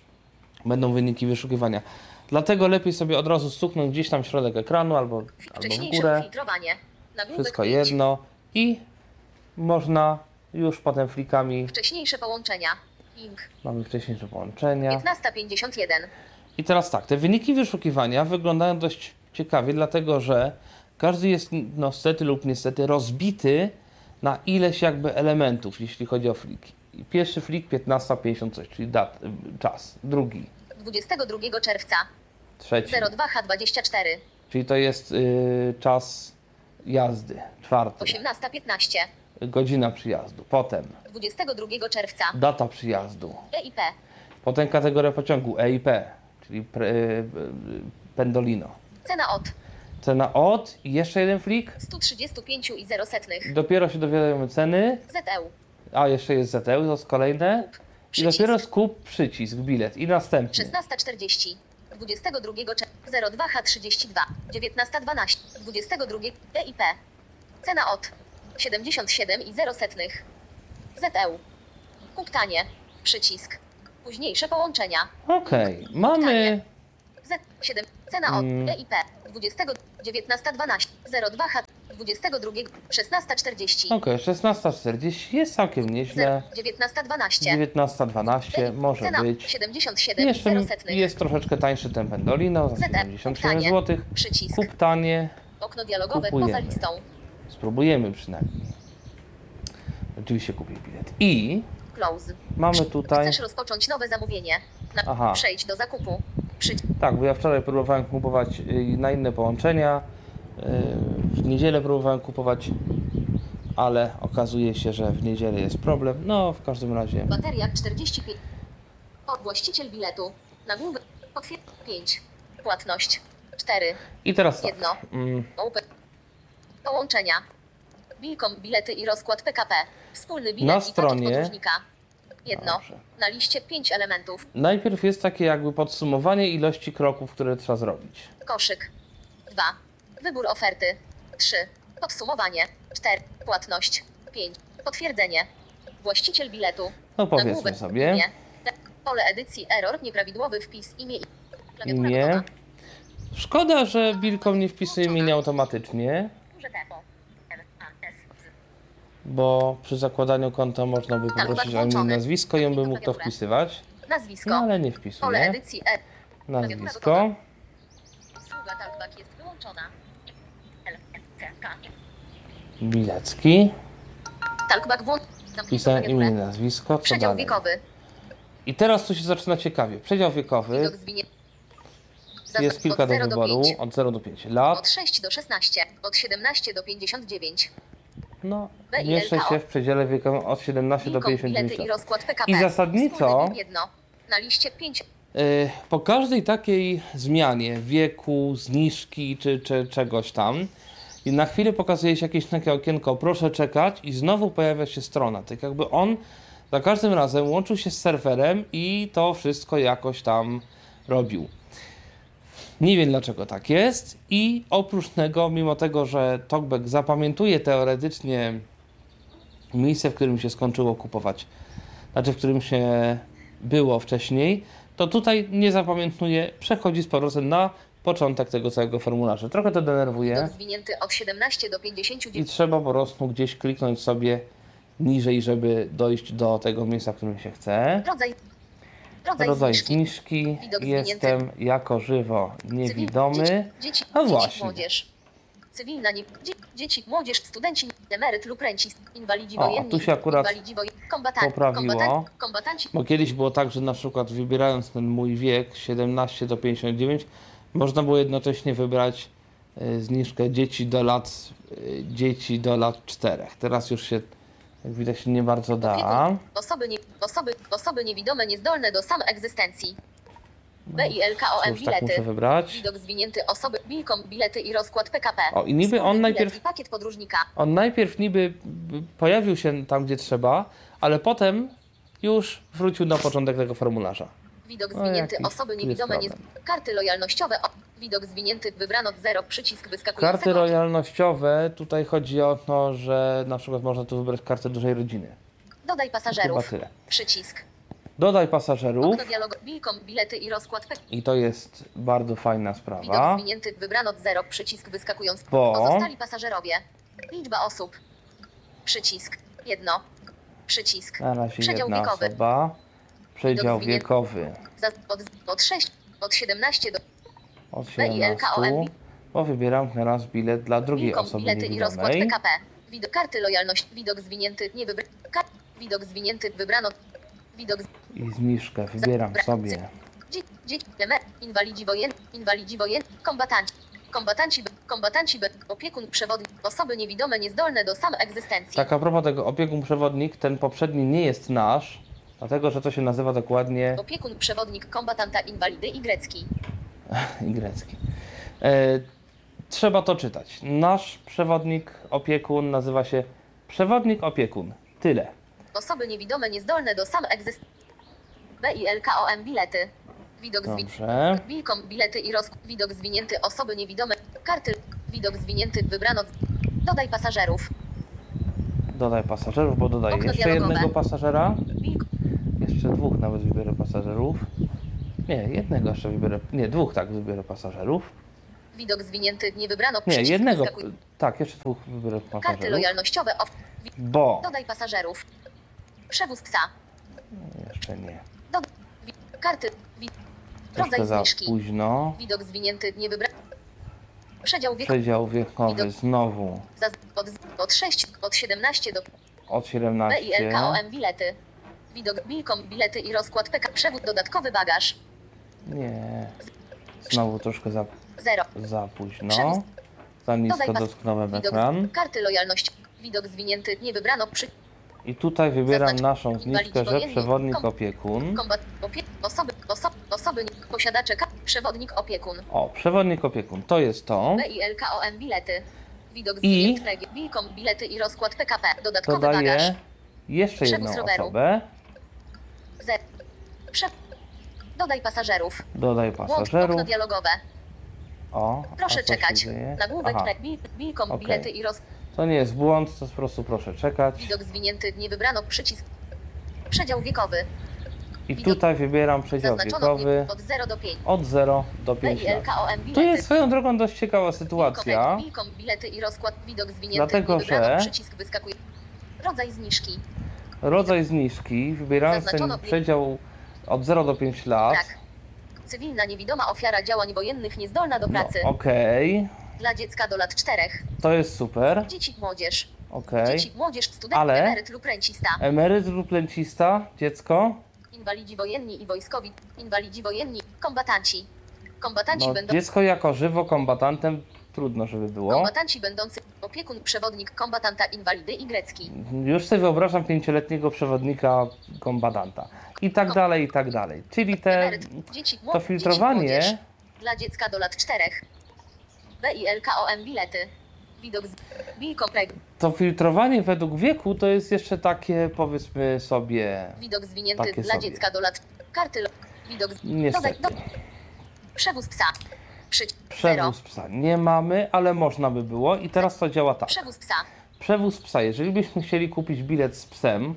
C: będą wyniki wyszukiwania. Dlatego lepiej sobie od razu stuknąć gdzieś tam w środek ekranu albo, albo w
D: Wcześniejsze
C: górę.
D: filtrowanie. Nagłówek
C: Wszystko
D: pięć.
C: jedno i można już potem flikami,
D: Wcześniejsze połączenia. Link.
C: mamy wcześniejsze połączenia.
D: piętnaście pięćdziesiąt jeden.
C: I teraz tak, te wyniki wyszukiwania wyglądają dość ciekawie, dlatego że każdy jest no stety lub niestety rozbity na ileś jakby elementów, jeśli chodzi o fliki. I pierwszy flik piętnaście pięćdziesiąt coś, czyli dat, czas. Drugi,
D: dwudziestego drugiego czerwca.
C: trzeci,
D: zero dwa H dwadzieścia cztery.
C: czyli to jest y, czas jazdy. Czwarty,
D: osiemnasta piętnaście.
C: godzina przyjazdu. Potem
D: dwudziestego drugiego czerwca.
C: data przyjazdu.
D: E I P.
C: Potem kategoria pociągu E I P, czyli pre, y, y, Pendolino.
D: Cena od
C: Cena od i jeszcze jeden flik.
D: sto trzydzieści pięć i zero setnych.
C: Dopiero się dowiadujemy ceny.
D: Z E U.
C: A jeszcze jest Z T U, to jest kolejne. I
D: Przycisk.
C: dopiero skup, przycisk, bilet. I następny.
D: szesnasta czterdzieści. dwudziestego drugiego czerwca. zero dwa H trzydzieści dwa. dziewiętnasta dwanaście. dwudziestego drugiego E I P. Cena od siedemdziesiąt siedem i zero setnych. Z E U. Kup tanie. Przycisk. Późniejsze połączenia.
C: Okej, mamy.
D: Z siedem. Cena od
C: Mm.
D: E I P. dwudziestego dziewiętnasta dwanaście. zero dwa H dwudziestego drugiego szesnasta czterdzieści.
C: Okej, szesnasta czterdzieści jest całkiem nieźle.
D: dziewiętnasta dwanaście.
C: dziewiętnasta dwanaście może
D: Cena
C: być.
D: siedemdziesiąt siedem i
C: Jeszcze
D: zero setnych.
C: jest troszeczkę tańszy ten Pendolino za
D: Z T.
C: siedemdziesiąt siedem
D: Tanie.
C: złotych.
D: Przycisk.
C: Kup tanie.
D: Okno dialogowe
C: Kupujemy.
D: poza listą.
C: Spróbujemy przynajmniej. Oczywiście kupię bilet. I
D: Close.
C: mamy tutaj.
D: Chcesz rozpocząć nowe zamówienie? Na...
C: Aha.
D: Przejdź do zakupu. Przy...
C: Tak, bo ja wczoraj próbowałem kupować y, na inne połączenia. y, W niedzielę próbowałem kupować, ale okazuje się, że w niedzielę jest problem. No, w każdym razie.
D: Bateria czterdzieści pięć. O, właściciel biletu. Nagłówek. Potwierd... pięć. Płatność. cztery.
C: I teraz tak.
D: Jedno.
C: Mm,
D: Open. Połączenia. Bilkom, bilety i rozkład P K P. Wspólny bilet
C: Na
D: i
C: stronie-
D: pakiet podróżnika. Jedno.
C: Dobrze.
D: Na liście pięć elementów.
C: Najpierw jest takie jakby podsumowanie ilości kroków, które trzeba zrobić.
D: Koszyk. dwa. Wybór oferty. trzy. Podsumowanie. cztery. Płatność. pięć. Potwierdzenie. Właściciel biletu.
C: No powiedzmy
D: Nagłówek.
C: sobie.
D: Nie. Pole edycji error. Nieprawidłowy wpis. Imię i klawiatura
C: Nie.
D: gotowa.
C: Szkoda, że Bilkom nie wpisuje imienia automatycznie,
D: Duże tempo. N A S Z.
C: bo przy zakładaniu konta można by poprosić o imię i nazwisko i on by mógł to wpisywać.
D: Nazwisko.
C: No ale nie
D: Pole
C: wpisuje.
D: edycji E.
C: Nazwisko.
D: Usługa talkback jest wyłączona. L N C K.
C: Bilecki.
D: Talkback włączony.
C: Wpisałem imię i nazwisko. Co
D: Przedział
C: dalej?
D: wiekowy.
C: I teraz tu się zaczyna ciekawie. Przedział wiekowy.
D: Widok zwinie.
C: Jest kilka
D: od
C: do
D: zero do
C: wyboru.
D: pięć.
C: Od zera do pięciu lat.
D: Od sześć do szesnastu. Od siedemnaście do pięćdziesięciu dziewięciu.
C: No,
D: B I
C: mieszczę
D: L K O.
C: się w przedziale wiekowym od siedemnastu do
D: Bilkom,
C: pięćdziesięciu
D: bilety
C: dziewięciu
D: i
C: lat.
D: rozkład P K P.
C: I zasadniczo-
D: Wspólny bilet jedno. Na liście pięć.
C: Po każdej takiej zmianie wieku, zniżki czy, czy czegoś tam i na chwilę pokazuje się jakieś takie okienko, proszę czekać i znowu pojawia się strona. Tak jakby on za każdym razem łączył się z serwerem i to wszystko jakoś tam robił. Nie wiem dlaczego tak jest i oprócz tego, mimo tego, że TalkBack zapamiętuje teoretycznie miejsce, w którym się skończyło kupować, znaczy w którym się było wcześniej, to tutaj nie zapamiętuje, przechodzi z powrotem na początek tego całego formularza. Trochę to denerwuje
D: Zwinięty od siedemnaście do pięćdziesięciu
C: i
D: dziewięć.
C: trzeba po prostu gdzieś kliknąć sobie niżej, żeby dojść do tego miejsca, w którym się chce.
D: Rodzaj. Rodzaj,
C: Rodzaj
D: zniżki.
C: zniżki,
D: Widok
C: jestem jako żywo niewidomy.
D: Dzieci, dzieci,
C: A
D: dzieci
C: właśnie.
D: młodzież. Cywilna, nie, dzie, dzieci, młodzież, studenci, emeryt lub rencist, inwalidzi
C: O, a
D: wojenni,
C: tu się akurat
D: inwalidzi wojenni, kombatanci,
C: poprawiło.
D: kombatanci, kombatanci,
C: Bo kiedyś było tak, że na przykład wybierając ten mój wiek siedemnaście do pięćdziesięciu dziewięciu, można było jednocześnie wybrać y, zniżkę dzieci do lat y, dzieci do lat czterech. Teraz już się, jak widać, nie bardzo da.
D: opiekun, osoby, nie, osoby, osoby niewidome, niezdolne do samoegzystencji. B I L K O M
C: Cóż, tak muszę
D: bilety.
C: wybrać.
D: Widok zwinięty osoby, Bilkom, bilety i rozkład P K P.
C: O, i niby
D: Wspólny
C: on
D: bilet
C: najpierw-
D: i pakiet podróżnika.
C: On najpierw niby b- pojawił się tam, gdzie trzeba, ale potem już wrócił na początek tego formularza.
D: Widok
C: O,
D: zwinięty
C: jakiś
D: osoby
C: tu jest
D: niewidome, nie,
C: problem.
D: karty lojalnościowe. O, widok zwinięty, wybrano zero, przycisk wyskakującego.
C: Karty lojalnościowe, tutaj chodzi o to, że na przykład można tu wybrać kartę dużej rodziny.
D: Dodaj
C: Chyba
D: pasażerów.
C: tyle.
D: Przycisk.
C: Dodaj pasażerów
D: Okno dialogu. Bilkom, bilety i rozkład P.
C: i to jest bardzo fajna
D: Widok
C: sprawa,
D: zwinięty, wybrano zero, przycisk wyskakujący.
C: Bo-
D: Pozostali pasażerowie. Liczba osób. Przycisk. Jedno. Przycisk.
C: na razie
D: Przedział
C: jedna
D: wiekowy.
C: osoba, przedział
D: zwinięty.
C: wiekowy
D: Za, od, od sześć, od siedemnaście do
C: od
D: B I L K O M.
C: siedemnastu, bo wybieram teraz bilet dla drugiej
D: Bilkom,
C: osoby
D: bilety i rozkład
C: niewidomej.
D: P K P. Widok karty lojalności. Widok zwinięty, nie wybrano. Widok zwinięty, wybrano. Widok z...
C: I zniżkę wybieram
D: Bra-
C: sobie.
D: Dzie, dzie, emer, inwalidzi wojenni, inwalidzi wojenni, kombatanci. Kombatanci, B- kombatanci, B- opiekun, przewodnik, osoby niewidome, niezdolne do samoegzystencji.
C: Tak, a propos tego, opiekun przewodnik, ten poprzedni nie jest nasz, dlatego że to się nazywa dokładnie
D: Opiekun, przewodnik, kombatanta, inwalidy i grecki.
C: i grecki. E, trzeba to czytać. Nasz przewodnik opiekun nazywa się przewodnik opiekun. Tyle.
D: Osoby niewidome, niezdolne do samoegzystencji. B I L K O M bilety. Widok zwinięty.
C: Dobrze.
D: Bilkom, bilety i roz... Widok zwinięty, osoby niewidome, karty. Widok zwinięty, wybrano. Dodaj pasażerów.
C: Dodaj pasażerów, bo dodaję
D: Okno
C: jeszcze
D: dialogowe.
C: jednego pasażera.
D: Bilkom,
C: Jeszcze dwóch nawet wybiorę pasażerów. Nie, jednego jeszcze wybiorę. Nie, dwóch tak wybiorę pasażerów.
D: widok zwinięty, nie wybrano.
C: Nie,
D: przycisk
C: jednego.
D: wyskakuj-
C: Tak, jeszcze dwóch wybiorę
D: Karty
C: pasażerów.
D: lojalnościowe. Off... Wi-
C: Bo.
D: Dodaj pasażerów. Przewóz psa.
C: Jeszcze nie.
D: Dod... Wi... Karty. Wi...
C: Troszkę
D: Rodzaj
C: za
D: zniżki.
C: późno.
D: Widok zwinięty, nie wybrano. Przedział wieku.
C: Przedział wiekowy
D: Widok-
C: znowu
D: Za... Od... od sześć, od siedemnaście do
C: od
D: B I L
C: siedemnastu.
D: K O M bilety. Widok Bilkom, bilety i rozkład P K. Przewód, dodatkowy bagaż.
C: Nie. Znowu troszkę za,
D: Zero.
C: za późno.
D: Przewóz.
C: Za nisko
D: Dodaj pas-
C: dotknąłem
D: Widok
C: ekran.
D: karty lojalności. Widok zwinięty, nie wybrano. Przy...
C: I tutaj wybieram
D: Zaznacz-
C: naszą
D: inwalidzi
C: zniżkę, że
D: wojenni.
C: przewodnik
D: Kom-
C: opiekun.
D: Kombat... Opie... Osoby, osoby, osoby, nie- posiadacze, ka... przewodnik opiekun.
C: O, przewodnik opiekun. To jest to.
D: B I L K O M bilety. Widok
C: I-
D: zwinięty, Bilkom, bilety i rozkład P K P. Dodatkowy bagaż.
C: Dodaję jeszcze
D: Przewóz
C: jedną
D: roweru.
C: osobę.
D: Zero. Prze... Dodaj pasażerów.
C: Dodaj
D: Włącz okno
C: pasażerów.
D: dialogowe.
C: O,
D: Proszę
C: a co się
D: czekać.
C: dzieje?
D: Nagłówek
C: Aha,
D: tre- bil, Bilkom,
C: okej.
D: bilety i roz...
C: to nie jest błąd, to jest po prostu proszę czekać.
D: Widok zwinięty, nie wybrano. Przycisk. Przedział wiekowy.
C: I
D: widok-
C: tutaj wybieram przedział
D: Zaznaczono
C: wiekowy
D: od zero do pięciu.
C: od zera do
D: B
C: pięciu
D: I L
C: lat.
D: K O M
C: To
D: bilety.
C: jest swoją drogą dość ciekawa sytuacja.
D: Bilkom, Bilkom, bilety i rozkład. Widok zwinięty,
C: Dlatego,
D: nie wybrano.
C: że-
D: Przycisk wyskakuje. Rodzaj zniżki.
C: Rodzaj zniżki, wybierając ten
D: Zaznaczono-
C: przedział od zera do pięciu lat.
D: Brak. Cywilna niewidoma ofiara działań wojennych, niezdolna do
C: No,
D: pracy.
C: okej,
D: Dla dziecka do lat czterech.
C: to jest super.
D: Dzieci, młodzież.
C: Okej.
D: Dzieci, młodzież, student,
C: Ale-
D: emeryt lub rencista.
C: Emeryt lub rencista, dziecko.
D: Inwalidzi wojenni i wojskowi. Inwalidzi wojenni. Kombatanci. Kombatanci
C: No,
D: będą...
C: dziecko jako żywo kombatantem trudno, żeby było.
D: Kombatanci będący opiekun, przewodnik kombatanta inwalidy i grecki.
C: Już sobie wyobrażam pięcioletniego przewodnika kombatanta. I tak dalej, i tak dalej. Czyli te,
D: Emeryt, dzieci, młod-
C: to filtrowanie,
D: dzieci, młodzież. Dla dziecka do lat czterech. B I L K O M bilety. Widok z... Bilkompreg.
C: to filtrowanie według wieku to jest jeszcze takie, powiedzmy sobie,
D: Widok zwinięty
C: Takie
D: dla
C: sobie.
D: dziecka do lat... Karty... lo- Widok z...
C: niestety.
D: do- Przewóz psa. Przyć... Zero.
C: Przewóz psa nie mamy, ale można by było. I teraz to działa tak.
D: Przewóz psa.
C: Przewóz psa. Jeżeli byśmy chcieli kupić bilet z psem,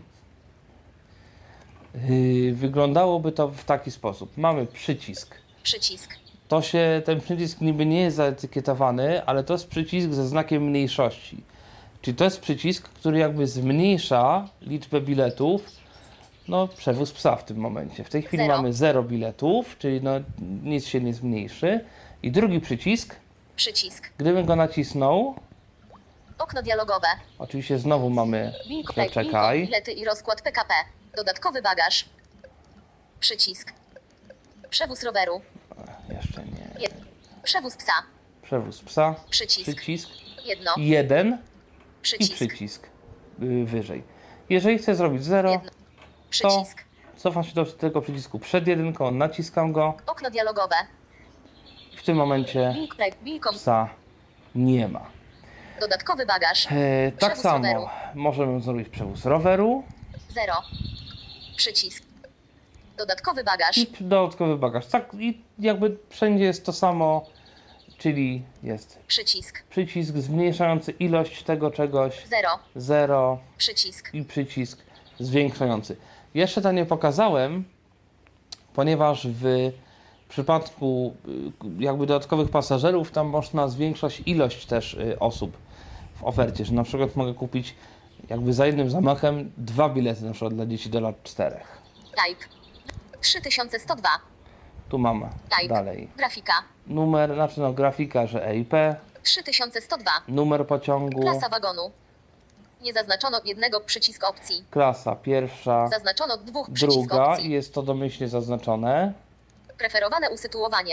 C: yy, wyglądałoby to w taki sposób. Mamy przycisk.
D: Przycisk.
C: To się, ten przycisk niby nie jest zaetykietowany, ale to jest przycisk ze znakiem mniejszości. Czyli to jest przycisk, który jakby zmniejsza liczbę biletów. No, przewóz psa w tym momencie. W tej chwili
D: Zero.
C: mamy zero biletów, czyli no, nic się nie zmniejszy. I drugi przycisk,
D: Przycisk.
C: gdybym go nacisnął,
D: Okno dialogowe.
C: oczywiście znowu mamy
D: Bilko,
C: zaczekaj.
D: bilety i rozkład P K P. Dodatkowy bagaż. Przycisk. Przewóz roweru.
C: Jeszcze nie.
D: Jed... Przewóz psa.
C: Przewóz psa,
D: Przycisk.
C: przycisk,
D: Jedno.
C: jeden i
D: Przycisk.
C: przycisk yy, wyżej. Jeżeli chcę zrobić zero,
D: Jedno. Przycisk.
C: cofam się do tego przycisku przed jedynką, naciskam go.
D: Okno dialogowe.
C: W tym momencie
D: Bilk, bilkom.
C: psa nie ma.
D: Dodatkowy bagaż.
C: E, tak
D: Przewóz
C: samo
D: roweru.
C: możemy zrobić przewóz roweru
D: Zero. Przycisk. Dodatkowy bagaż.
C: i dodatkowy bagaż. Tak, i jakby wszędzie jest to samo, czyli jest
D: Przycisk.
C: przycisk zmniejszający ilość tego czegoś,
D: Zero.
C: zero
D: Przycisk.
C: i przycisk zwiększający. Jeszcze to nie pokazałem, ponieważ w przypadku y, jakby dodatkowych pasażerów tam można zwiększać ilość też y, osób w ofercie, że na przykład mogę kupić jakby za jednym zamachem dwa bilety na przykład dla dzieci do lat czterech.
D: Type. trzy tysiące sto dwa.
C: Tu mamy
D: Type.
C: dalej
D: Grafika.
C: numer, znaczy no grafika, że E I P,
D: trzy tysiące sto dwa.
C: numer pociągu,
D: Klasa wagonu. Nie zaznaczono jednego przycisku opcji.
C: klasa pierwsza,
D: Zaznaczono dwóch przycisków
C: druga
D: opcji.
C: i jest to domyślnie zaznaczone.
D: Preferowane usytuowanie.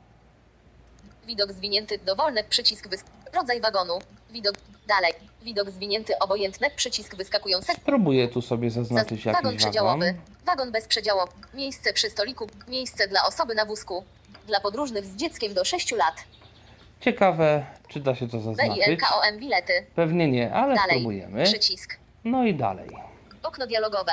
D: Widok zwinięty dowolny przycisk wysk... Rodzaj wagonu. Widok dalej. Widok zwinięty obojętny przycisk wyskakujący.
C: Spróbuję tu sobie zaznaczyć
D: Zaz-
C: jakiś
D: wagon przedziałowy.
C: wagon.
D: Wagon bezprzedziałowy. Miejsce przy stoliku. Miejsce dla osoby na wózku. Dla podróżnych z dzieckiem do sześciu lat.
C: Ciekawe, czy da się to
D: B I L
C: zaznaczyć.
D: K O M bilety.
C: Pewnie nie, ale
D: Dalej.
C: spróbujemy.
D: Przycisk.
C: No i dalej.
D: Okno dialogowe.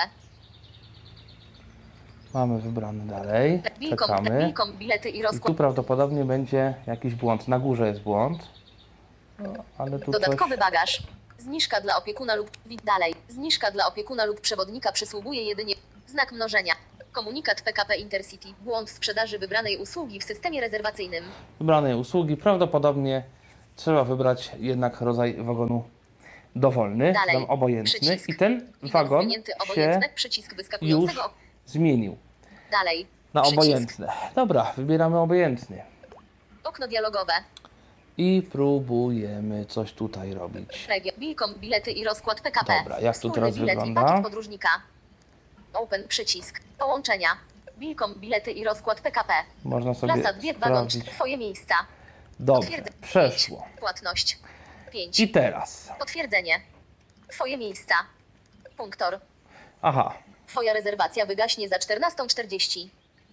C: Mamy wybrany dalej.
D: Bilkom,
C: Czekamy.
D: bilkom bilety i
C: I tu
D: rozkład.
C: prawdopodobnie będzie jakiś błąd. Na górze jest błąd. No, ale tu
D: Dodatkowy
C: coś...
D: bagaż. Zniżka dla opiekuna lub wi- dalej. Zniżka dla opiekuna lub przewodnika przysługuje jedynie znak mnożenia. Komunikat P K P Intercity. Błąd w sprzedaży wybranej usługi w systemie rezerwacyjnym.
C: Wybranej usługi. Prawdopodobnie trzeba wybrać jednak rodzaj wagonu dowolny,
D: Dalej.
C: tam obojętny.
D: Przycisk.
C: I ten
D: Widok
C: wagon
D: zwinięty
C: się
D: obojętny przycisk
C: już
D: wyskakującego. op-
C: zmienił
D: Dalej.
C: na
D: Przycisk.
C: obojętne. Dobra, wybieramy obojętny.
D: Okno dialogowe.
C: I próbujemy coś tutaj robić.
D: Regio. Bilkom bilety i rozkład P K P.
C: Dobra, jak to
D: Wspólny
C: teraz
D: bilet
C: wygląda?
D: I pakiet podróżnika. Open przycisk. Połączenia. Bilkom bilety i rozkład P K P.
C: Można sobie
D: Klasa dwie wagon.
C: sprawdzić.
D: Twoje miejsca.
C: Dobrze,
D: Potwierdzę-
C: przeszło.
D: pięć. Płatność. pięć.
C: I teraz.
D: Potwierdzenie. Twoje miejsca. Punktor.
C: Aha,
D: Twoja rezerwacja wygaśnie za czternastą czterdzieści.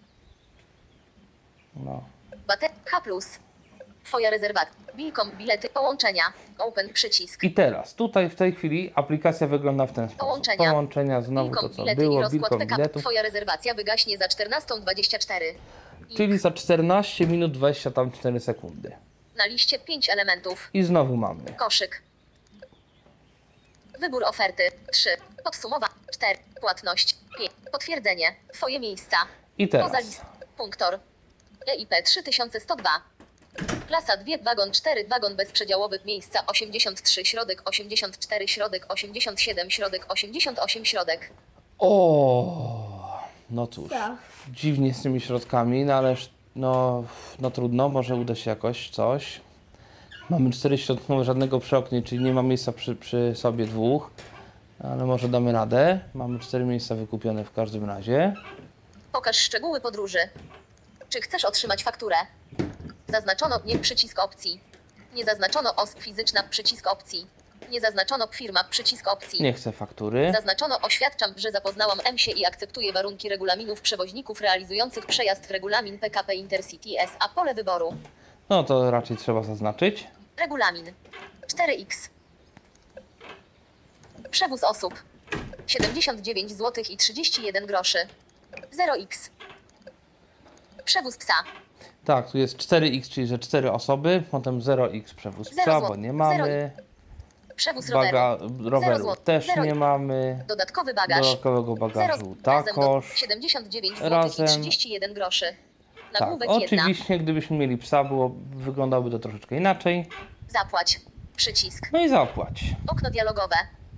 C: no.
D: Bateria H plus. Twoja rezerwacja. Bilkom bilety. Połączenia. Open przycisk.
C: I teraz, tutaj w tej chwili aplikacja wygląda w ten sposób.
D: Połączenia.
C: Połączenia, znowu
D: Bilkom
C: to co
D: bilety i
C: było,
D: rozkład
C: bilkom
D: P K P.
C: biletów.
D: Twoja rezerwacja wygaśnie za czternastą dwadzieścia cztery. I
C: Czyli za czternaście minut dwadzieścia cztery sekundy.
D: na liście pięć elementów.
C: I znowu mamy.
D: Koszyk. Wybór oferty. trzy. Podsumowanie. cztery. Płatność. pięć. Potwierdzenie. Twoje miejsca.
C: I
D: Poza
C: teraz.
D: list. Punktor. E I P trzy tysiące sto dwa. Klasa dwa. Wagon cztery. Wagon bezprzedziałowy. Miejsca osiemdziesiąt trzy. Środek osiemdziesiąt cztery. Środek osiemdziesiąt siedem. Środek osiemdziesiąt osiem. Środek.
C: O, no cóż.
E: Tak.
C: Dziwnie z tymi środkami, no ależ no, no trudno, może uda się jakoś coś. Mamy cztery środkowe, żadnego przy oknie, czyli nie ma miejsca przy, przy sobie dwóch. Ale może damy radę. Mamy cztery miejsca wykupione w każdym razie.
D: Pokaż szczegóły podróży. Czy chcesz otrzymać fakturę? Zaznaczono nie przycisk opcji. Nie zaznaczono osób fizyczna, przycisk opcji. Nie zaznaczono firma, przycisk opcji.
C: Nie chcę faktury.
D: Zaznaczono oświadczam, że zapoznałam M się i akceptuję warunki regulaminów przewoźników realizujących przejazd w regulamin P K P Intercity S A. Pole wyboru.
C: No to raczej trzeba zaznaczyć.
D: Regulamin. cztery X. Przewóz osób. siedemdziesiąt dziewięć złotych i trzydzieści jeden groszy. zero X. Przewóz psa.
C: Tak, tu jest cztery X, czyli że cztery osoby, potem zero X przewóz
D: Zero
C: psa,
D: zł-
C: bo nie mamy.
D: zero Przewóz
C: Baga
D: roweru.
C: roweru
D: złotych.
C: też
D: zero
C: nie mamy.
D: Dodatkowy bagaż.
C: Dodatkowego
D: zero
C: bagażu
D: Razem do
C: takoż.
D: siedemdziesiąt dziewięć złotych
C: Razem.
D: i trzydzieści jeden groszy.
C: Tak,
D: Nagłówek jedna.
C: oczywiście gdybyśmy mieli psa, było, wyglądałoby to troszeczkę inaczej.
D: Zapłać. Przycisk.
C: No i zapłać.
D: Okno dialogowe.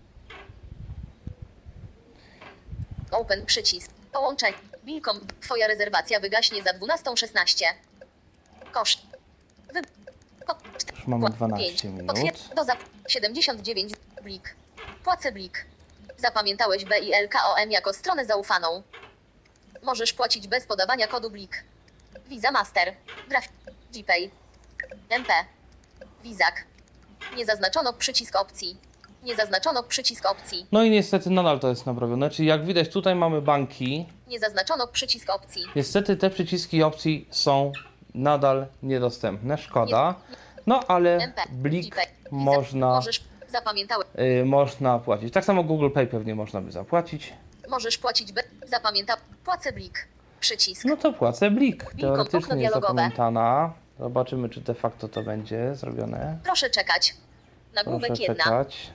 D: Open przycisk. Połączenie. Bilkom. Twoja rezerwacja wygaśnie za dwunastą szesnaście. Koszt. Wy... Ko...
C: Już mamy dwanaście minut.
D: Potwier- do zap... siedemdziesiąt dziewięć. Blik. Płacę blik. Zapamiętałeś B I L K O M jako stronę zaufaną. Możesz płacić bez podawania kodu blik. Visa Master. Graf. GPay. M P. Wizak. Nie zaznaczono przycisk opcji. Nie zaznaczono przycisk opcji.
C: No i niestety nadal to jest naprawione. Czyli jak widać tutaj mamy banki.
D: Nie zaznaczono przycisk opcji.
C: Niestety te przyciski opcji są nadal niedostępne. Szkoda. No ale
D: M P.
C: blik
D: GPay. Visa.
C: można,
D: Możesz. Zapamiętałeś.
C: y, można płacić. Tak samo Google Pay pewnie można by zapłacić.
D: Możesz płacić bez. Zapamiętał. Płacę blik. Przycisk.
C: No to płacę blik.
D: okno
C: Teoretycznie jest
D: dialogowe.
C: zapamiętana. Zobaczymy, czy de facto to będzie zrobione.
D: Proszę czekać. Nagłówek
C: Proszę
D: jedna.
C: czekać.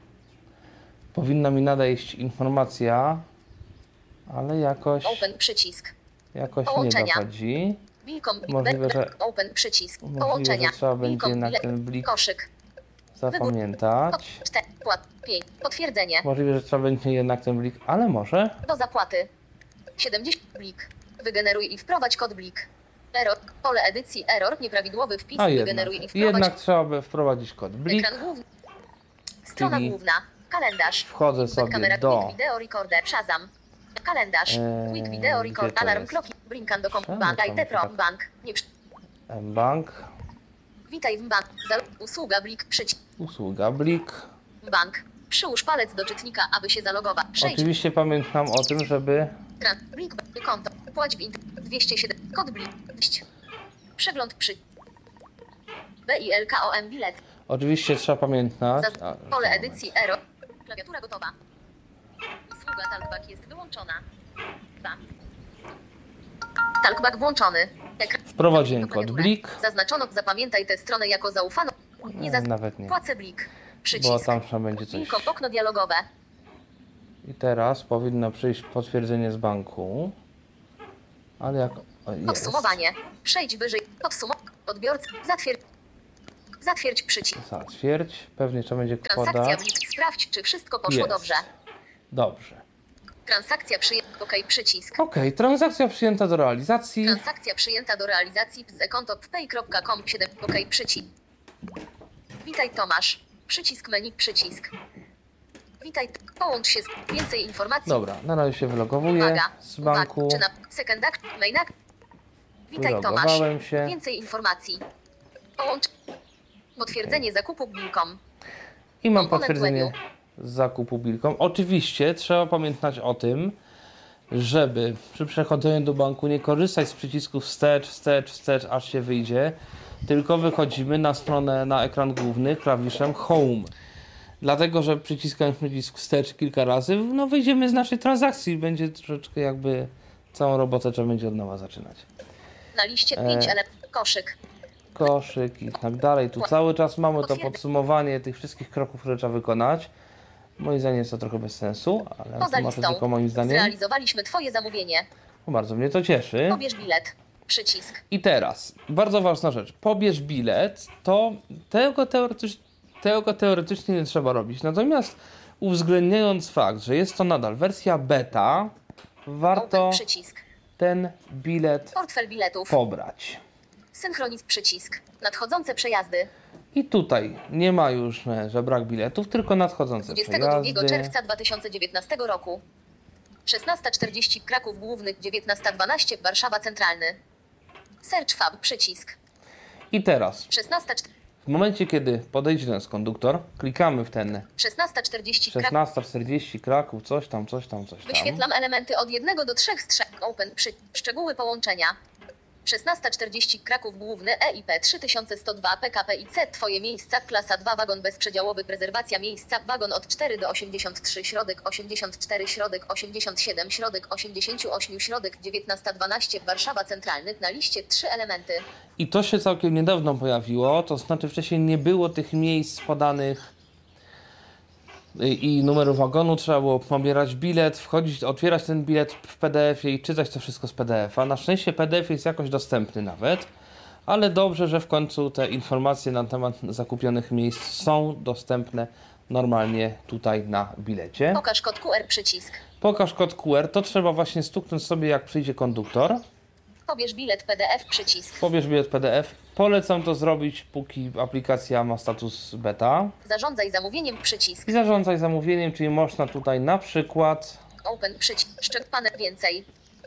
C: Powinna mi nadejść informacja, ale jakoś,
D: Open przycisk.
C: jakoś nie
D: Połączenia.
C: dochodzi.
D: Bilkom.
C: Możliwe, że-
D: Open przycisk.
C: Możliwe,
D: Połączenia.
C: że trzeba będzie
D: Bilkom,
C: jednak
D: bile-
C: ten blik
D: Koszyk.
C: zapamiętać.
D: cztery. Płat. pięć. Potwierdzenie.
C: Możliwe, że trzeba będzie jednak ten blik, ale może.
D: Do zapłaty. siedemdziesiąt. Blik. Wygeneruj i wprowadź kod blik. Error. Pole edycji error. Nieprawidłowy wpis.
C: A jednak.
D: Wygeneruj i wprowadź.
C: Jednak trzeba by wprowadzić kod blik.
D: Ekran główny. Strona
C: Czyli
D: główna. Kalendarz.
C: Wchodzę sobie
D: Kamera
C: do
D: Quick Video Recorder. Shazam. Kalendarz.
C: Eee,
D: Quick Video
C: gdzie
D: Record.
C: to
D: Alarm
C: jest?
D: kloki. Brinkan do komp.
C: Czemu
D: Bank.
C: tam
D: I T Pro.
C: tak-
D: Bank. Nie przy...
C: mBank,
D: Witaj w bank. Za... Usługa blik. Przycisk.
C: usługa blik.
D: Bank. Przyłóż palec do czytnika, aby się zalogować. Przejdź.
C: Oczywiście pamiętam o tym, żeby
D: Tran. Blik. Konto. Płać w int. dwieście siedem. Kod blik. Wść. Przegląd przy. B I L K O M bilet.
C: oczywiście trzeba pamiętać.
D: Za...
C: A,
D: Pole
C: moment.
D: edycji error. Klawiatura gotowa. Usługa talkback jest wyłączona. dwa. Talkback włączony. Ekran.
C: Wprowadziłem kod
D: Klawiatura.
C: blik,
D: Zaznaczono, zapamiętaj tę stronę jako zaufaną. Nie zaz...
C: nawet nie,
D: Płacę blik.
C: bo
D: Przycisk.
C: tam trzeba będzie coś.
D: Bilkom, okno dialogowe.
C: I teraz powinno przyjść potwierdzenie z banku. Ale jak. O, jest.
D: Podsumowanie. Przejdź wyżej. Podsumowanie. Odbiorca. Zatwierdź. Zatwierdź przycisk.
C: Zatwierdź. Pewnie trzeba będzie
D: Transakcja
C: podać.
D: blik. Sprawdź, czy wszystko poszło
C: Jest.
D: dobrze.
C: Dobrze.
D: Transakcja przyjęta. OK, przycisk.
C: Ok, transakcja przyjęta do realizacji.
D: Transakcja przyjęta do realizacji z konto pay kropka com siedem. OK, przycisk. Witaj Tomasz. Przycisk menu, przycisk. Witaj. Połącz się z więcej informacji.
C: Dobra, na razie się wylogowuję
D: Uwaga.
C: z banku.
D: Uwaga. Czy na sekundak, mainak. Witaj Tomasz.
C: Wylogowałem się.
D: Więcej informacji. Połącz. Potwierdzenie zakupu Bilkom.
C: I mam
D: Komponent
C: potwierdzenie
D: webu.
C: z zakupu Bilkom. Oczywiście trzeba pamiętać o tym, żeby przy przechodzeniu do banku nie korzystać z przycisków wstecz, wstecz, wstecz, aż się wyjdzie, tylko wychodzimy na stronę, na ekran główny klawiszem Home. Dlatego, że przyciskając przycisk wstecz kilka razy, no wyjdziemy z naszej transakcji. Będzie troszeczkę jakby całą robotę trzeba będzie od nowa zaczynać.
D: Na liście pięć
C: E.
D: elementów. Koszyk.
C: Koszyk i tak dalej. Tu cały czas mamy to
D: Potwierdź.
C: podsumowanie tych wszystkich kroków, które trzeba wykonać. Moim zdaniem jest to trochę bez sensu, ale
D: Poza
C: to może
D: listą.
C: tylko moim zdaniem.
D: Zrealizowaliśmy Twoje zamówienie.
C: Bardzo mnie to cieszy.
D: Pobierz bilet. Przycisk.
C: I teraz, bardzo ważna rzecz. Pobierz bilet, to tego, teoretycz, tego teoretycznie nie trzeba robić. Natomiast uwzględniając fakt, że jest to nadal wersja beta, warto
D: Open przycisk.
C: ten bilet
D: Portfel biletów.
C: pobrać.
D: Synchroniz przycisk. Nadchodzące przejazdy.
C: I tutaj nie ma już, e, że brak biletów, tylko nadchodzące
D: dwudziestego drugiego
C: przejazdy.
D: czerwca dwa tysiące dziewiętnastego roku. szesnasta czterdzieści Kraków Główny, dziewiętnasta dwanaście Warszawa Centralny. Search Fab przycisk.
C: I teraz
D: szesnasta
C: W momencie, kiedy podejdzie do nas konduktor, klikamy w ten
D: szesnasta czterdzieści Kraków.
C: szesnasta czterdzieści Kraków, coś tam, coś tam, coś tam.
D: Wyświetlam elementy od jednego do trzech strzał. Open. Przy. Szczegóły połączenia. szesnasta czterdzieści Kraków Główny E I P trzy tysiące sto dwa P K P I C. Twoje miejsca. Klasa dwa. Wagon bezprzedziałowy. Rezerwacja miejsca. Wagon od cztery do osiemdziesiąt trzy. Środek osiemdziesiąt cztery. Środek osiemdziesiąt siedem. Środek osiemdziesiąt osiem. Środek dziewiętnaście dwanaście. Warszawa Centralny. Na liście trzy elementy.
C: I to się całkiem niedawno pojawiło, to znaczy wcześniej nie było tych miejsc podanych i, i numeru wagonu, trzeba było pobierać bilet, wchodzić, otwierać ten bilet w P D F ie i czytać to wszystko z P D F a. Na szczęście P D F jest jakoś dostępny nawet, ale dobrze, że w końcu te informacje na temat zakupionych miejsc są dostępne normalnie tutaj na bilecie.
D: Pokaż kod Q R. Przycisk.
C: Pokaż kod Q R, to trzeba właśnie stuknąć sobie, jak przyjdzie konduktor.
D: Pobierz bilet P D F. Przycisk.
C: Pobierz bilet P D F. Polecam to zrobić, póki aplikacja ma status beta.
D: Zarządzaj zamówieniem. Przycisk.
C: I zarządzaj zamówieniem, czyli można tutaj na przykład...
D: Open. Przycisk. Szczep panel. Więcej.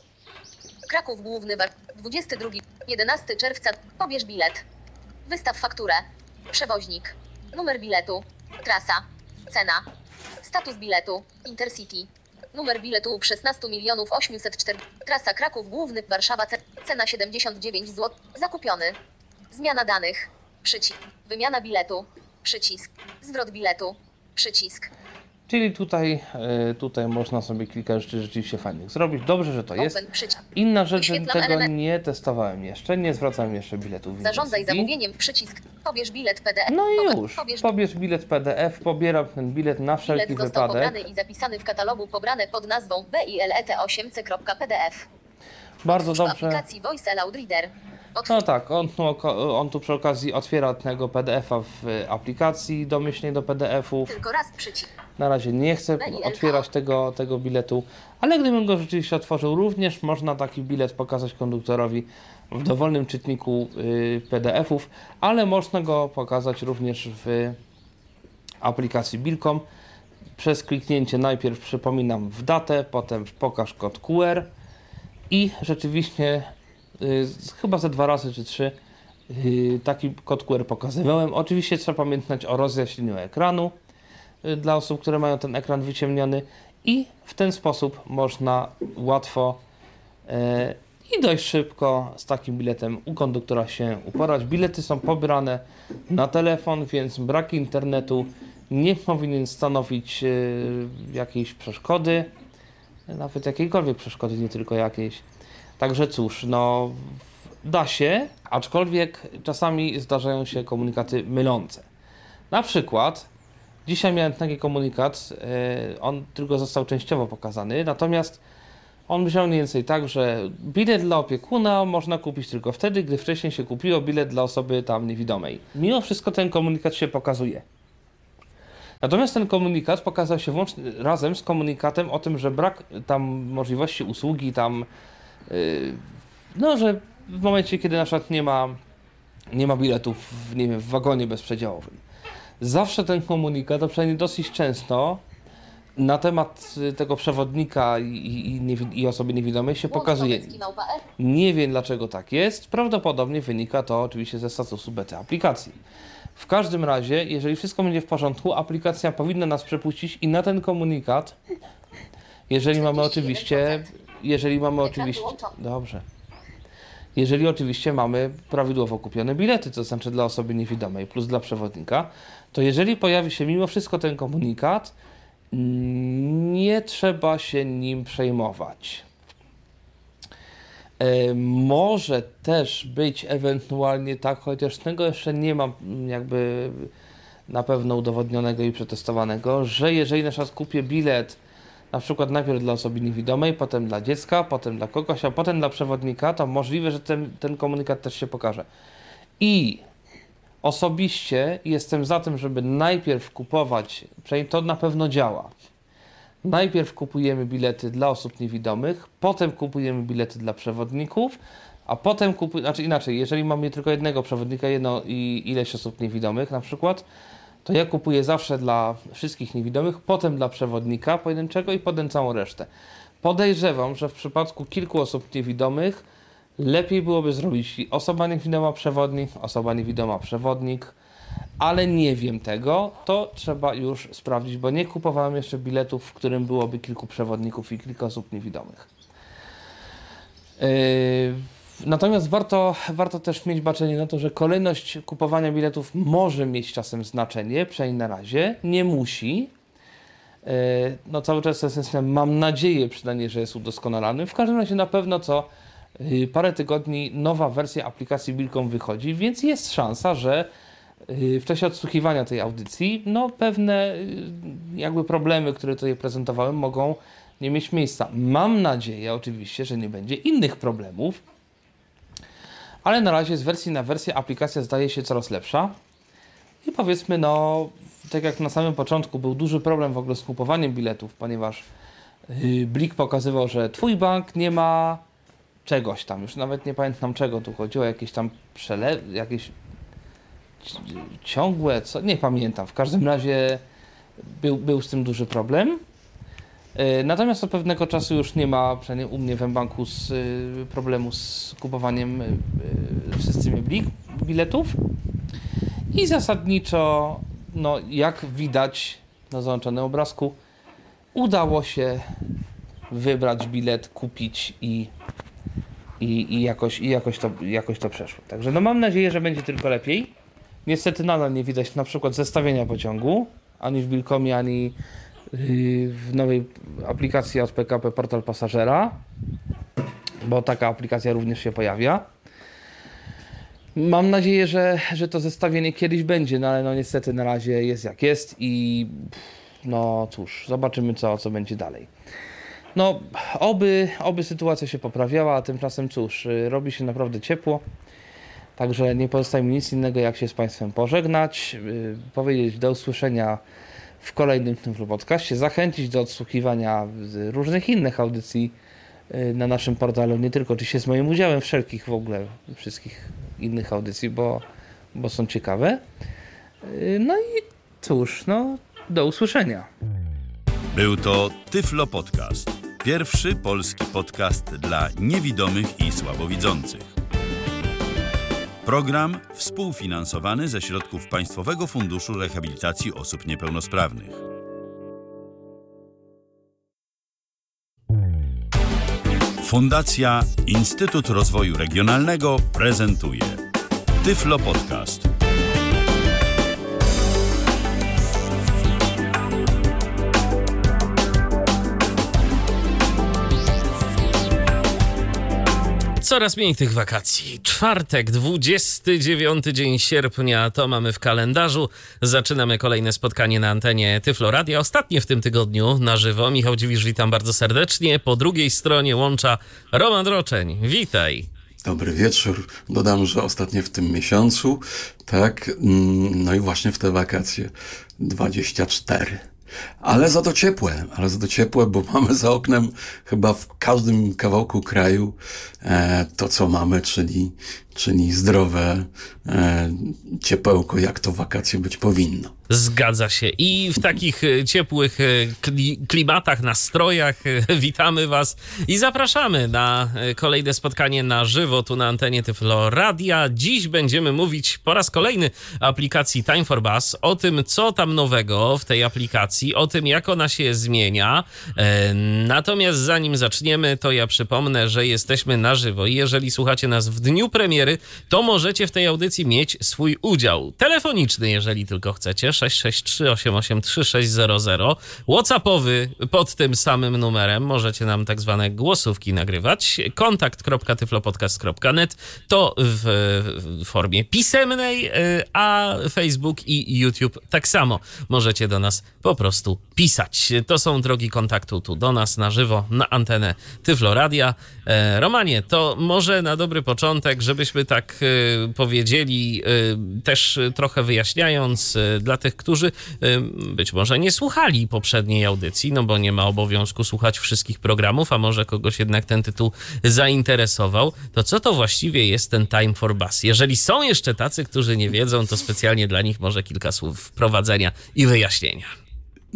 D: Kraków Główny. War. dwudziestego drugiego. jedenastego czerwca. Pobierz bilet. Wystaw fakturę. Przewoźnik. Numer biletu. Trasa. Cena. Status biletu. Intercity. Numer biletu szesnaście milionów osiemset cztery. Trasa Kraków Główny. Warszawa. Cena siedemdziesiąt dziewięć złotych. Zakupiony. Zmiana danych. Przycisk. Wymiana biletu. Przycisk. Zwrot biletu. Przycisk.
C: Czyli tutaj, y, tutaj można sobie kilka rzeczy rzeczywiście fajnych zrobić. Dobrze, że to jest.
D: Open. Przycisk.
C: Inna rzecz, że
D: Wyświetlam
C: tego
D: element.
C: nie testowałem jeszcze, nie zwracałem jeszcze biletów w
D: Zarządzaj
C: Intercity.
D: zamówieniem. Przycisk. Pobierz bilet P D F.
C: No i
D: Poka-
C: już,
D: Pobierz
C: pobierz bilet P D F, pobieram ten bilet na wszelki
D: bilet został
C: wypadek.
D: pobrany i zapisany w katalogu pobrane pod nazwą B I L E T osiem C P D F.
C: Bardzo
D: Otwórz w
C: dobrze.
D: aplikacji Voice Aloud Reader. Otwórz.
C: No tak, on tu, oko- on tu przy okazji otwiera tego P D F a w aplikacji domyślnej do P D F ów.
D: Tylko raz przycisk.
C: Na razie nie chcę otwierać tego, tego biletu, ale gdybym go rzeczywiście otworzył, również można taki bilet pokazać konduktorowi w dowolnym czytniku y, P D F ów, ale można go pokazać również w aplikacji Bilkom przez kliknięcie najpierw, przypominam, w datę, potem w pokaż kod Q R i rzeczywiście y, chyba ze dwa razy czy trzy y, taki kod Q R pokazywałem. Oczywiście trzeba pamiętać o rozjaśnieniu ekranu dla osób, które mają ten ekran wyciemniony i w ten sposób można łatwo e, i dość szybko z takim biletem u konduktora się uporać. Bilety są pobrane na telefon, więc brak internetu nie powinien stanowić e, jakiejś przeszkody, nawet jakiejkolwiek przeszkody, nie tylko jakiejś. Także cóż, no da się, aczkolwiek czasami zdarzają się komunikaty mylące. Na przykład dzisiaj miałem taki komunikat, on tylko został częściowo pokazany, natomiast on brzmiał mniej więcej tak, że bilet dla opiekuna można kupić tylko wtedy, gdy wcześniej się kupiło bilet dla osoby tam niewidomej. Mimo wszystko ten komunikat się pokazuje. Natomiast ten komunikat pokazał się włącznie razem z komunikatem o tym, że brak tam możliwości usługi tam, yy, no, że w momencie, kiedy na przykład nie ma, nie ma biletów w, nie wiem, w wagonie bezprzedziałowym. Zawsze ten komunikat, a przynajmniej dosyć często, na temat tego przewodnika i, i, i, i osoby niewidomej się pokazuje. Nie wiem, dlaczego tak jest. Prawdopodobnie wynika to oczywiście ze statusu bety aplikacji. W każdym razie, jeżeli wszystko będzie w porządku, aplikacja powinna nas przepuścić i na ten komunikat, jeżeli mamy oczywiście, jeżeli mamy oczywiście, dobrze. Jeżeli oczywiście mamy prawidłowo kupione bilety, to znaczy dla osoby niewidomej plus dla przewodnika, to jeżeli pojawi się mimo wszystko ten komunikat, nie trzeba się nim przejmować. E, może też być ewentualnie tak, chociaż tego jeszcze nie mam jakby na pewno udowodnionego i przetestowanego, że jeżeli na przykład kupię bilet na przykład najpierw dla osoby niewidomej, potem dla dziecka, potem dla kogoś, a potem dla przewodnika, to możliwe, że ten, ten komunikat też się pokaże. I osobiście jestem za tym, żeby najpierw kupować, przynajmniej to na pewno działa. Najpierw kupujemy bilety dla osób niewidomych, potem kupujemy bilety dla przewodników, a potem kupujemy, znaczy inaczej, jeżeli mamy tylko jednego przewodnika, jedno i ileś osób niewidomych na przykład, to ja kupuję zawsze dla wszystkich niewidomych, potem dla przewodnika pojedynczego i potem całą resztę. Podejrzewam, że w przypadku kilku osób niewidomych lepiej byłoby zrobić osoba niewidoma przewodnik, osoba niewidoma przewodnik, ale nie wiem tego, to trzeba już sprawdzić, bo nie kupowałem jeszcze biletów, w którym byłoby kilku przewodników i kilka osób niewidomych. Yy, natomiast warto, warto też mieć baczenie na to, że kolejność kupowania biletów może mieć czasem znaczenie, przynajmniej na razie, nie musi. Yy, no cały czas ten system, mam nadzieję przynajmniej, że jest udoskonalany. W każdym razie na pewno co yy, parę tygodni nowa wersja aplikacji Bilkom wychodzi, więc jest szansa, że w czasie odsłuchiwania tej audycji, no pewne jakby problemy, które tutaj prezentowałem, mogą nie mieć miejsca. Mam nadzieję oczywiście, że nie będzie innych problemów, ale na razie z wersji na wersję aplikacja zdaje się coraz lepsza i powiedzmy, no tak jak na samym początku był duży problem w ogóle z kupowaniem biletów, ponieważ Blik pokazywał, że twój bank nie ma czegoś tam, już nawet nie pamiętam czego tu chodziło, jakieś tam przelew, jakieś ciągłe, co nie pamiętam, w każdym razie był, był z tym duży problem. Natomiast od pewnego czasu już nie ma, przynajmniej u mnie w mBanku, z, problemu z kupowaniem w systemie Blik biletów i zasadniczo, no jak widać na załączonym obrazku, udało się wybrać bilet, kupić i, i, i, jakoś, i jakoś, to, jakoś to przeszło. Także no mam nadzieję, że będzie tylko lepiej. Niestety nadal nie widać na przykład zestawienia pociągu, ani w Bilkomie, ani w nowej aplikacji od P K P Portal Pasażera, bo taka aplikacja również się pojawia. Mam nadzieję, że, że to zestawienie kiedyś będzie, no ale no niestety na razie jest jak jest i no cóż, zobaczymy co, co będzie dalej. No oby, oby sytuacja się poprawiała, a tymczasem cóż, robi się naprawdę ciepło. Także nie pozostaje mi nic innego, jak się z Państwem pożegnać, yy, powiedzieć do usłyszenia w kolejnym Tyflo Podcaście, zachęcić do odsłuchiwania różnych innych audycji yy, na naszym portalu, nie tylko oczywiście z moim udziałem, wszelkich w ogóle, wszystkich innych audycji, bo, bo są ciekawe. Yy, no i cóż, no do usłyszenia.
B: Był to Tyflo Podcast, pierwszy polski podcast dla niewidomych i słabowidzących. Program współfinansowany ze środków Państwowego Funduszu Rehabilitacji Osób Niepełnosprawnych. Fundacja Instytut Rozwoju Regionalnego prezentuje Tyflo Podcast.
E: Coraz mniej tych wakacji. Czwartek, dwudziesty dziewiąty dzień sierpnia, to mamy w kalendarzu. Zaczynamy kolejne spotkanie na antenie Tyflo Radia. Ostatnie w tym tygodniu na żywo. Michał Dziwisz, witam bardzo serdecznie. Po drugiej stronie łącza Roman Roczeń. Witaj.
F: Dobry wieczór. Dodam, że ostatnie w tym miesiącu, tak, no i właśnie w te wakacje dwadzieścia cztery. Ale za to ciepłe, ale za to ciepłe, bo mamy za oknem chyba w każdym kawałku kraju e, to, co mamy, czyli, czyli zdrowe e, ciepełko, jak to wakacje być powinno.
E: Zgadza się. I w takich ciepłych kli- klimatach, nastrojach witamy Was i zapraszamy na kolejne spotkanie na żywo tu na antenie Tyflo Radia. Dziś będziemy mówić po raz kolejny o aplikacji Time for Bus, o tym, co tam nowego w tej aplikacji, o tym, jak ona się zmienia. Natomiast zanim zaczniemy, to ja przypomnę, że jesteśmy na żywo i jeżeli słuchacie nas w dniu premiery, to możecie w tej audycji mieć swój udział telefoniczny, jeżeli tylko chcecie. sześć sześć trzy osiem osiem trzy sześć zero zero. WhatsAppowy pod tym samym numerem. Możecie nam tak zwane głosówki nagrywać. kontakt kropka tyflopodcast kropka net to w formie pisemnej, a Facebook i YouTube tak samo. Możecie do nas po prostu pisać. To są drogi kontaktu tu do nas na żywo, na antenę Tyflo Radia. Romanie, to może na dobry początek, żebyśmy tak powiedzieli, też trochę wyjaśniając dla tych, którzy być może nie słuchali poprzedniej audycji, no bo nie ma obowiązku słuchać wszystkich programów, a może kogoś jednak ten tytuł zainteresował, to co to właściwie jest ten Time for Bus? Jeżeli są jeszcze tacy, którzy nie wiedzą, to specjalnie dla nich może kilka słów wprowadzenia i wyjaśnienia.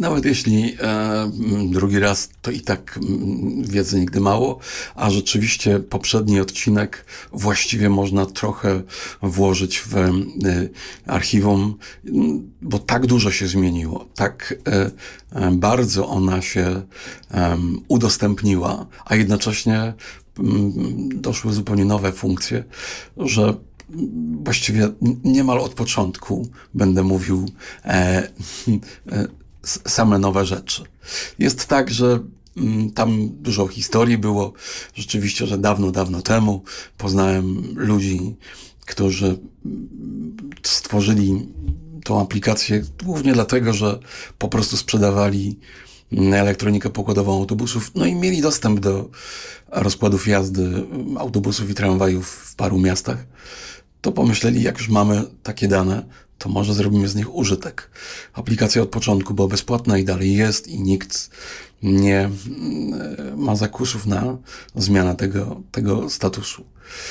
F: nawet jeśli e, drugi raz, to i tak m, wiedzy nigdy mało, a rzeczywiście poprzedni odcinek właściwie można trochę włożyć w e, archiwum, bo tak dużo się zmieniło, tak e, e, bardzo ona się e, udostępniła, a jednocześnie m, doszły zupełnie nowe funkcje, że właściwie niemal od początku będę mówił e, e, same nowe rzeczy. Jest tak, że mm, tam dużo historii było. Rzeczywiście, że dawno, dawno temu poznałem ludzi, którzy stworzyli tą aplikację głównie dlatego, że po prostu sprzedawali elektronikę pokładową autobusów, no i mieli dostęp do rozkładów jazdy autobusów i tramwajów w paru miastach. To pomyśleli, jak już mamy takie dane, to może zrobimy z nich użytek. Aplikacja od początku była bezpłatna i dalej jest i nikt nie ma zakusów na zmianę tego, tego statusu.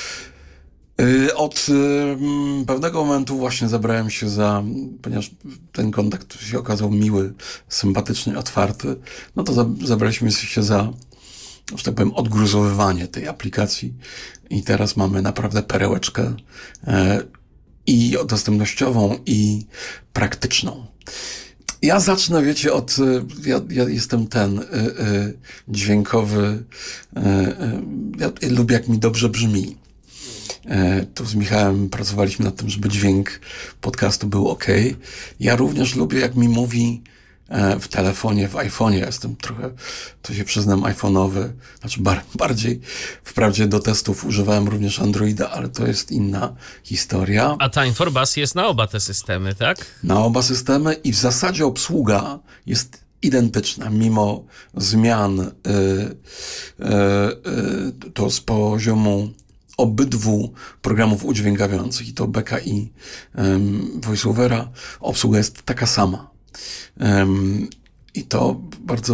F: Od pewnego momentu właśnie zabrałem się za, ponieważ ten kontakt się okazał miły, sympatyczny, otwarty, no to zabraliśmy się za, że tak powiem, odgruzowywanie tej aplikacji i teraz mamy naprawdę perełeczkę i dostępnościową, i praktyczną. Ja zacznę, wiecie, od, ja, ja jestem ten y, y, dźwiękowy, y, y, ja, ja lubię, jak mi dobrze brzmi. Y, tu z Michałem pracowaliśmy nad tym, żeby dźwięk podcastu był ok. Ja również lubię, jak mi mówi w telefonie, w iPhone'ie. Jestem trochę, to się przyznam, iPhone'owy. Znaczy bar- bardziej, wprawdzie do testów używałem również Androida, ale to jest inna historia.
E: A Time for Bus jest na oba te systemy, tak?
F: Na oba systemy i w zasadzie obsługa jest identyczna, mimo zmian y, y, y, to z poziomu obydwu programów udźwiękawiających, i to Beka i um, VoiceOvera, obsługa jest taka sama. Um, I to bardzo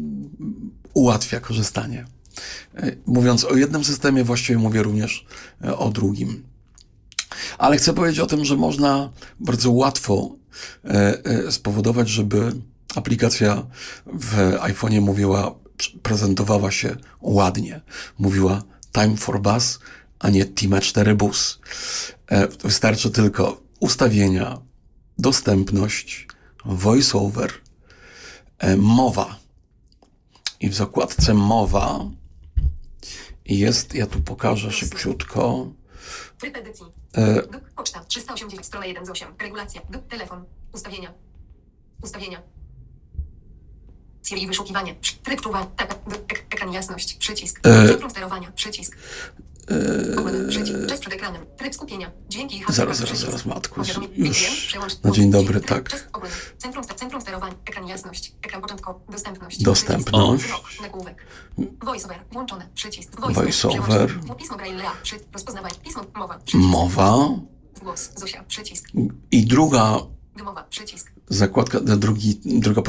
F: ułatwia korzystanie. Mówiąc o jednym systemie, właściwie mówię również o drugim. Ale chcę powiedzieć o tym, że można bardzo łatwo spowodować, żeby aplikacja w iPhone'ie mówiła, prezentowała się ładnie. Mówiła Time for Bus, a nie T M cztery Bus. Wystarczy tylko ustawienia, dostępność, voiceover, mowa. I w zakładce mowa jest, ja tu pokażę szybciutko.
G: Tryb edycji.
F: E,
G: Poczta trzysta osiemdziesiąt, strona jeden z osiem. Regulacja. Telefon. Ustawienia. Ustawienia. Siri wyszukiwanie. Tryb czuwania. Ek- ekran jasność. Przycisk.
F: E,
G: Centrum sterowania. Przycisk. Ogólny przycisk. Czas przed ekranem. Tryb skupienia. Dźwięki i hasła.
F: zaraz, zaraz,
G: Przycisk.
F: zaraz, matku.
G: Powiadomienie.
F: Już
G: Przełącz-
F: na dzień dobry,
G: Tryb.
F: tak.
G: Czas ogólny. Centrum, centrum sterowania. Ekran jasność. Ekran początkowy. Dostępność.
F: Dostępność.
G: Przycisk. Nagłówek. Voiceover. Włączone. Przycisk.
F: Voiceover.
G: Przełącz. Pismo Braille'a. Przy... Rozpoznawanie. Pismo. Mowa. Przycisk.
F: Mowa.
G: Głos. Zosia. Przycisk.
F: I druga
G: Wymowa. Przycisk.
F: zakładka, drugi, druga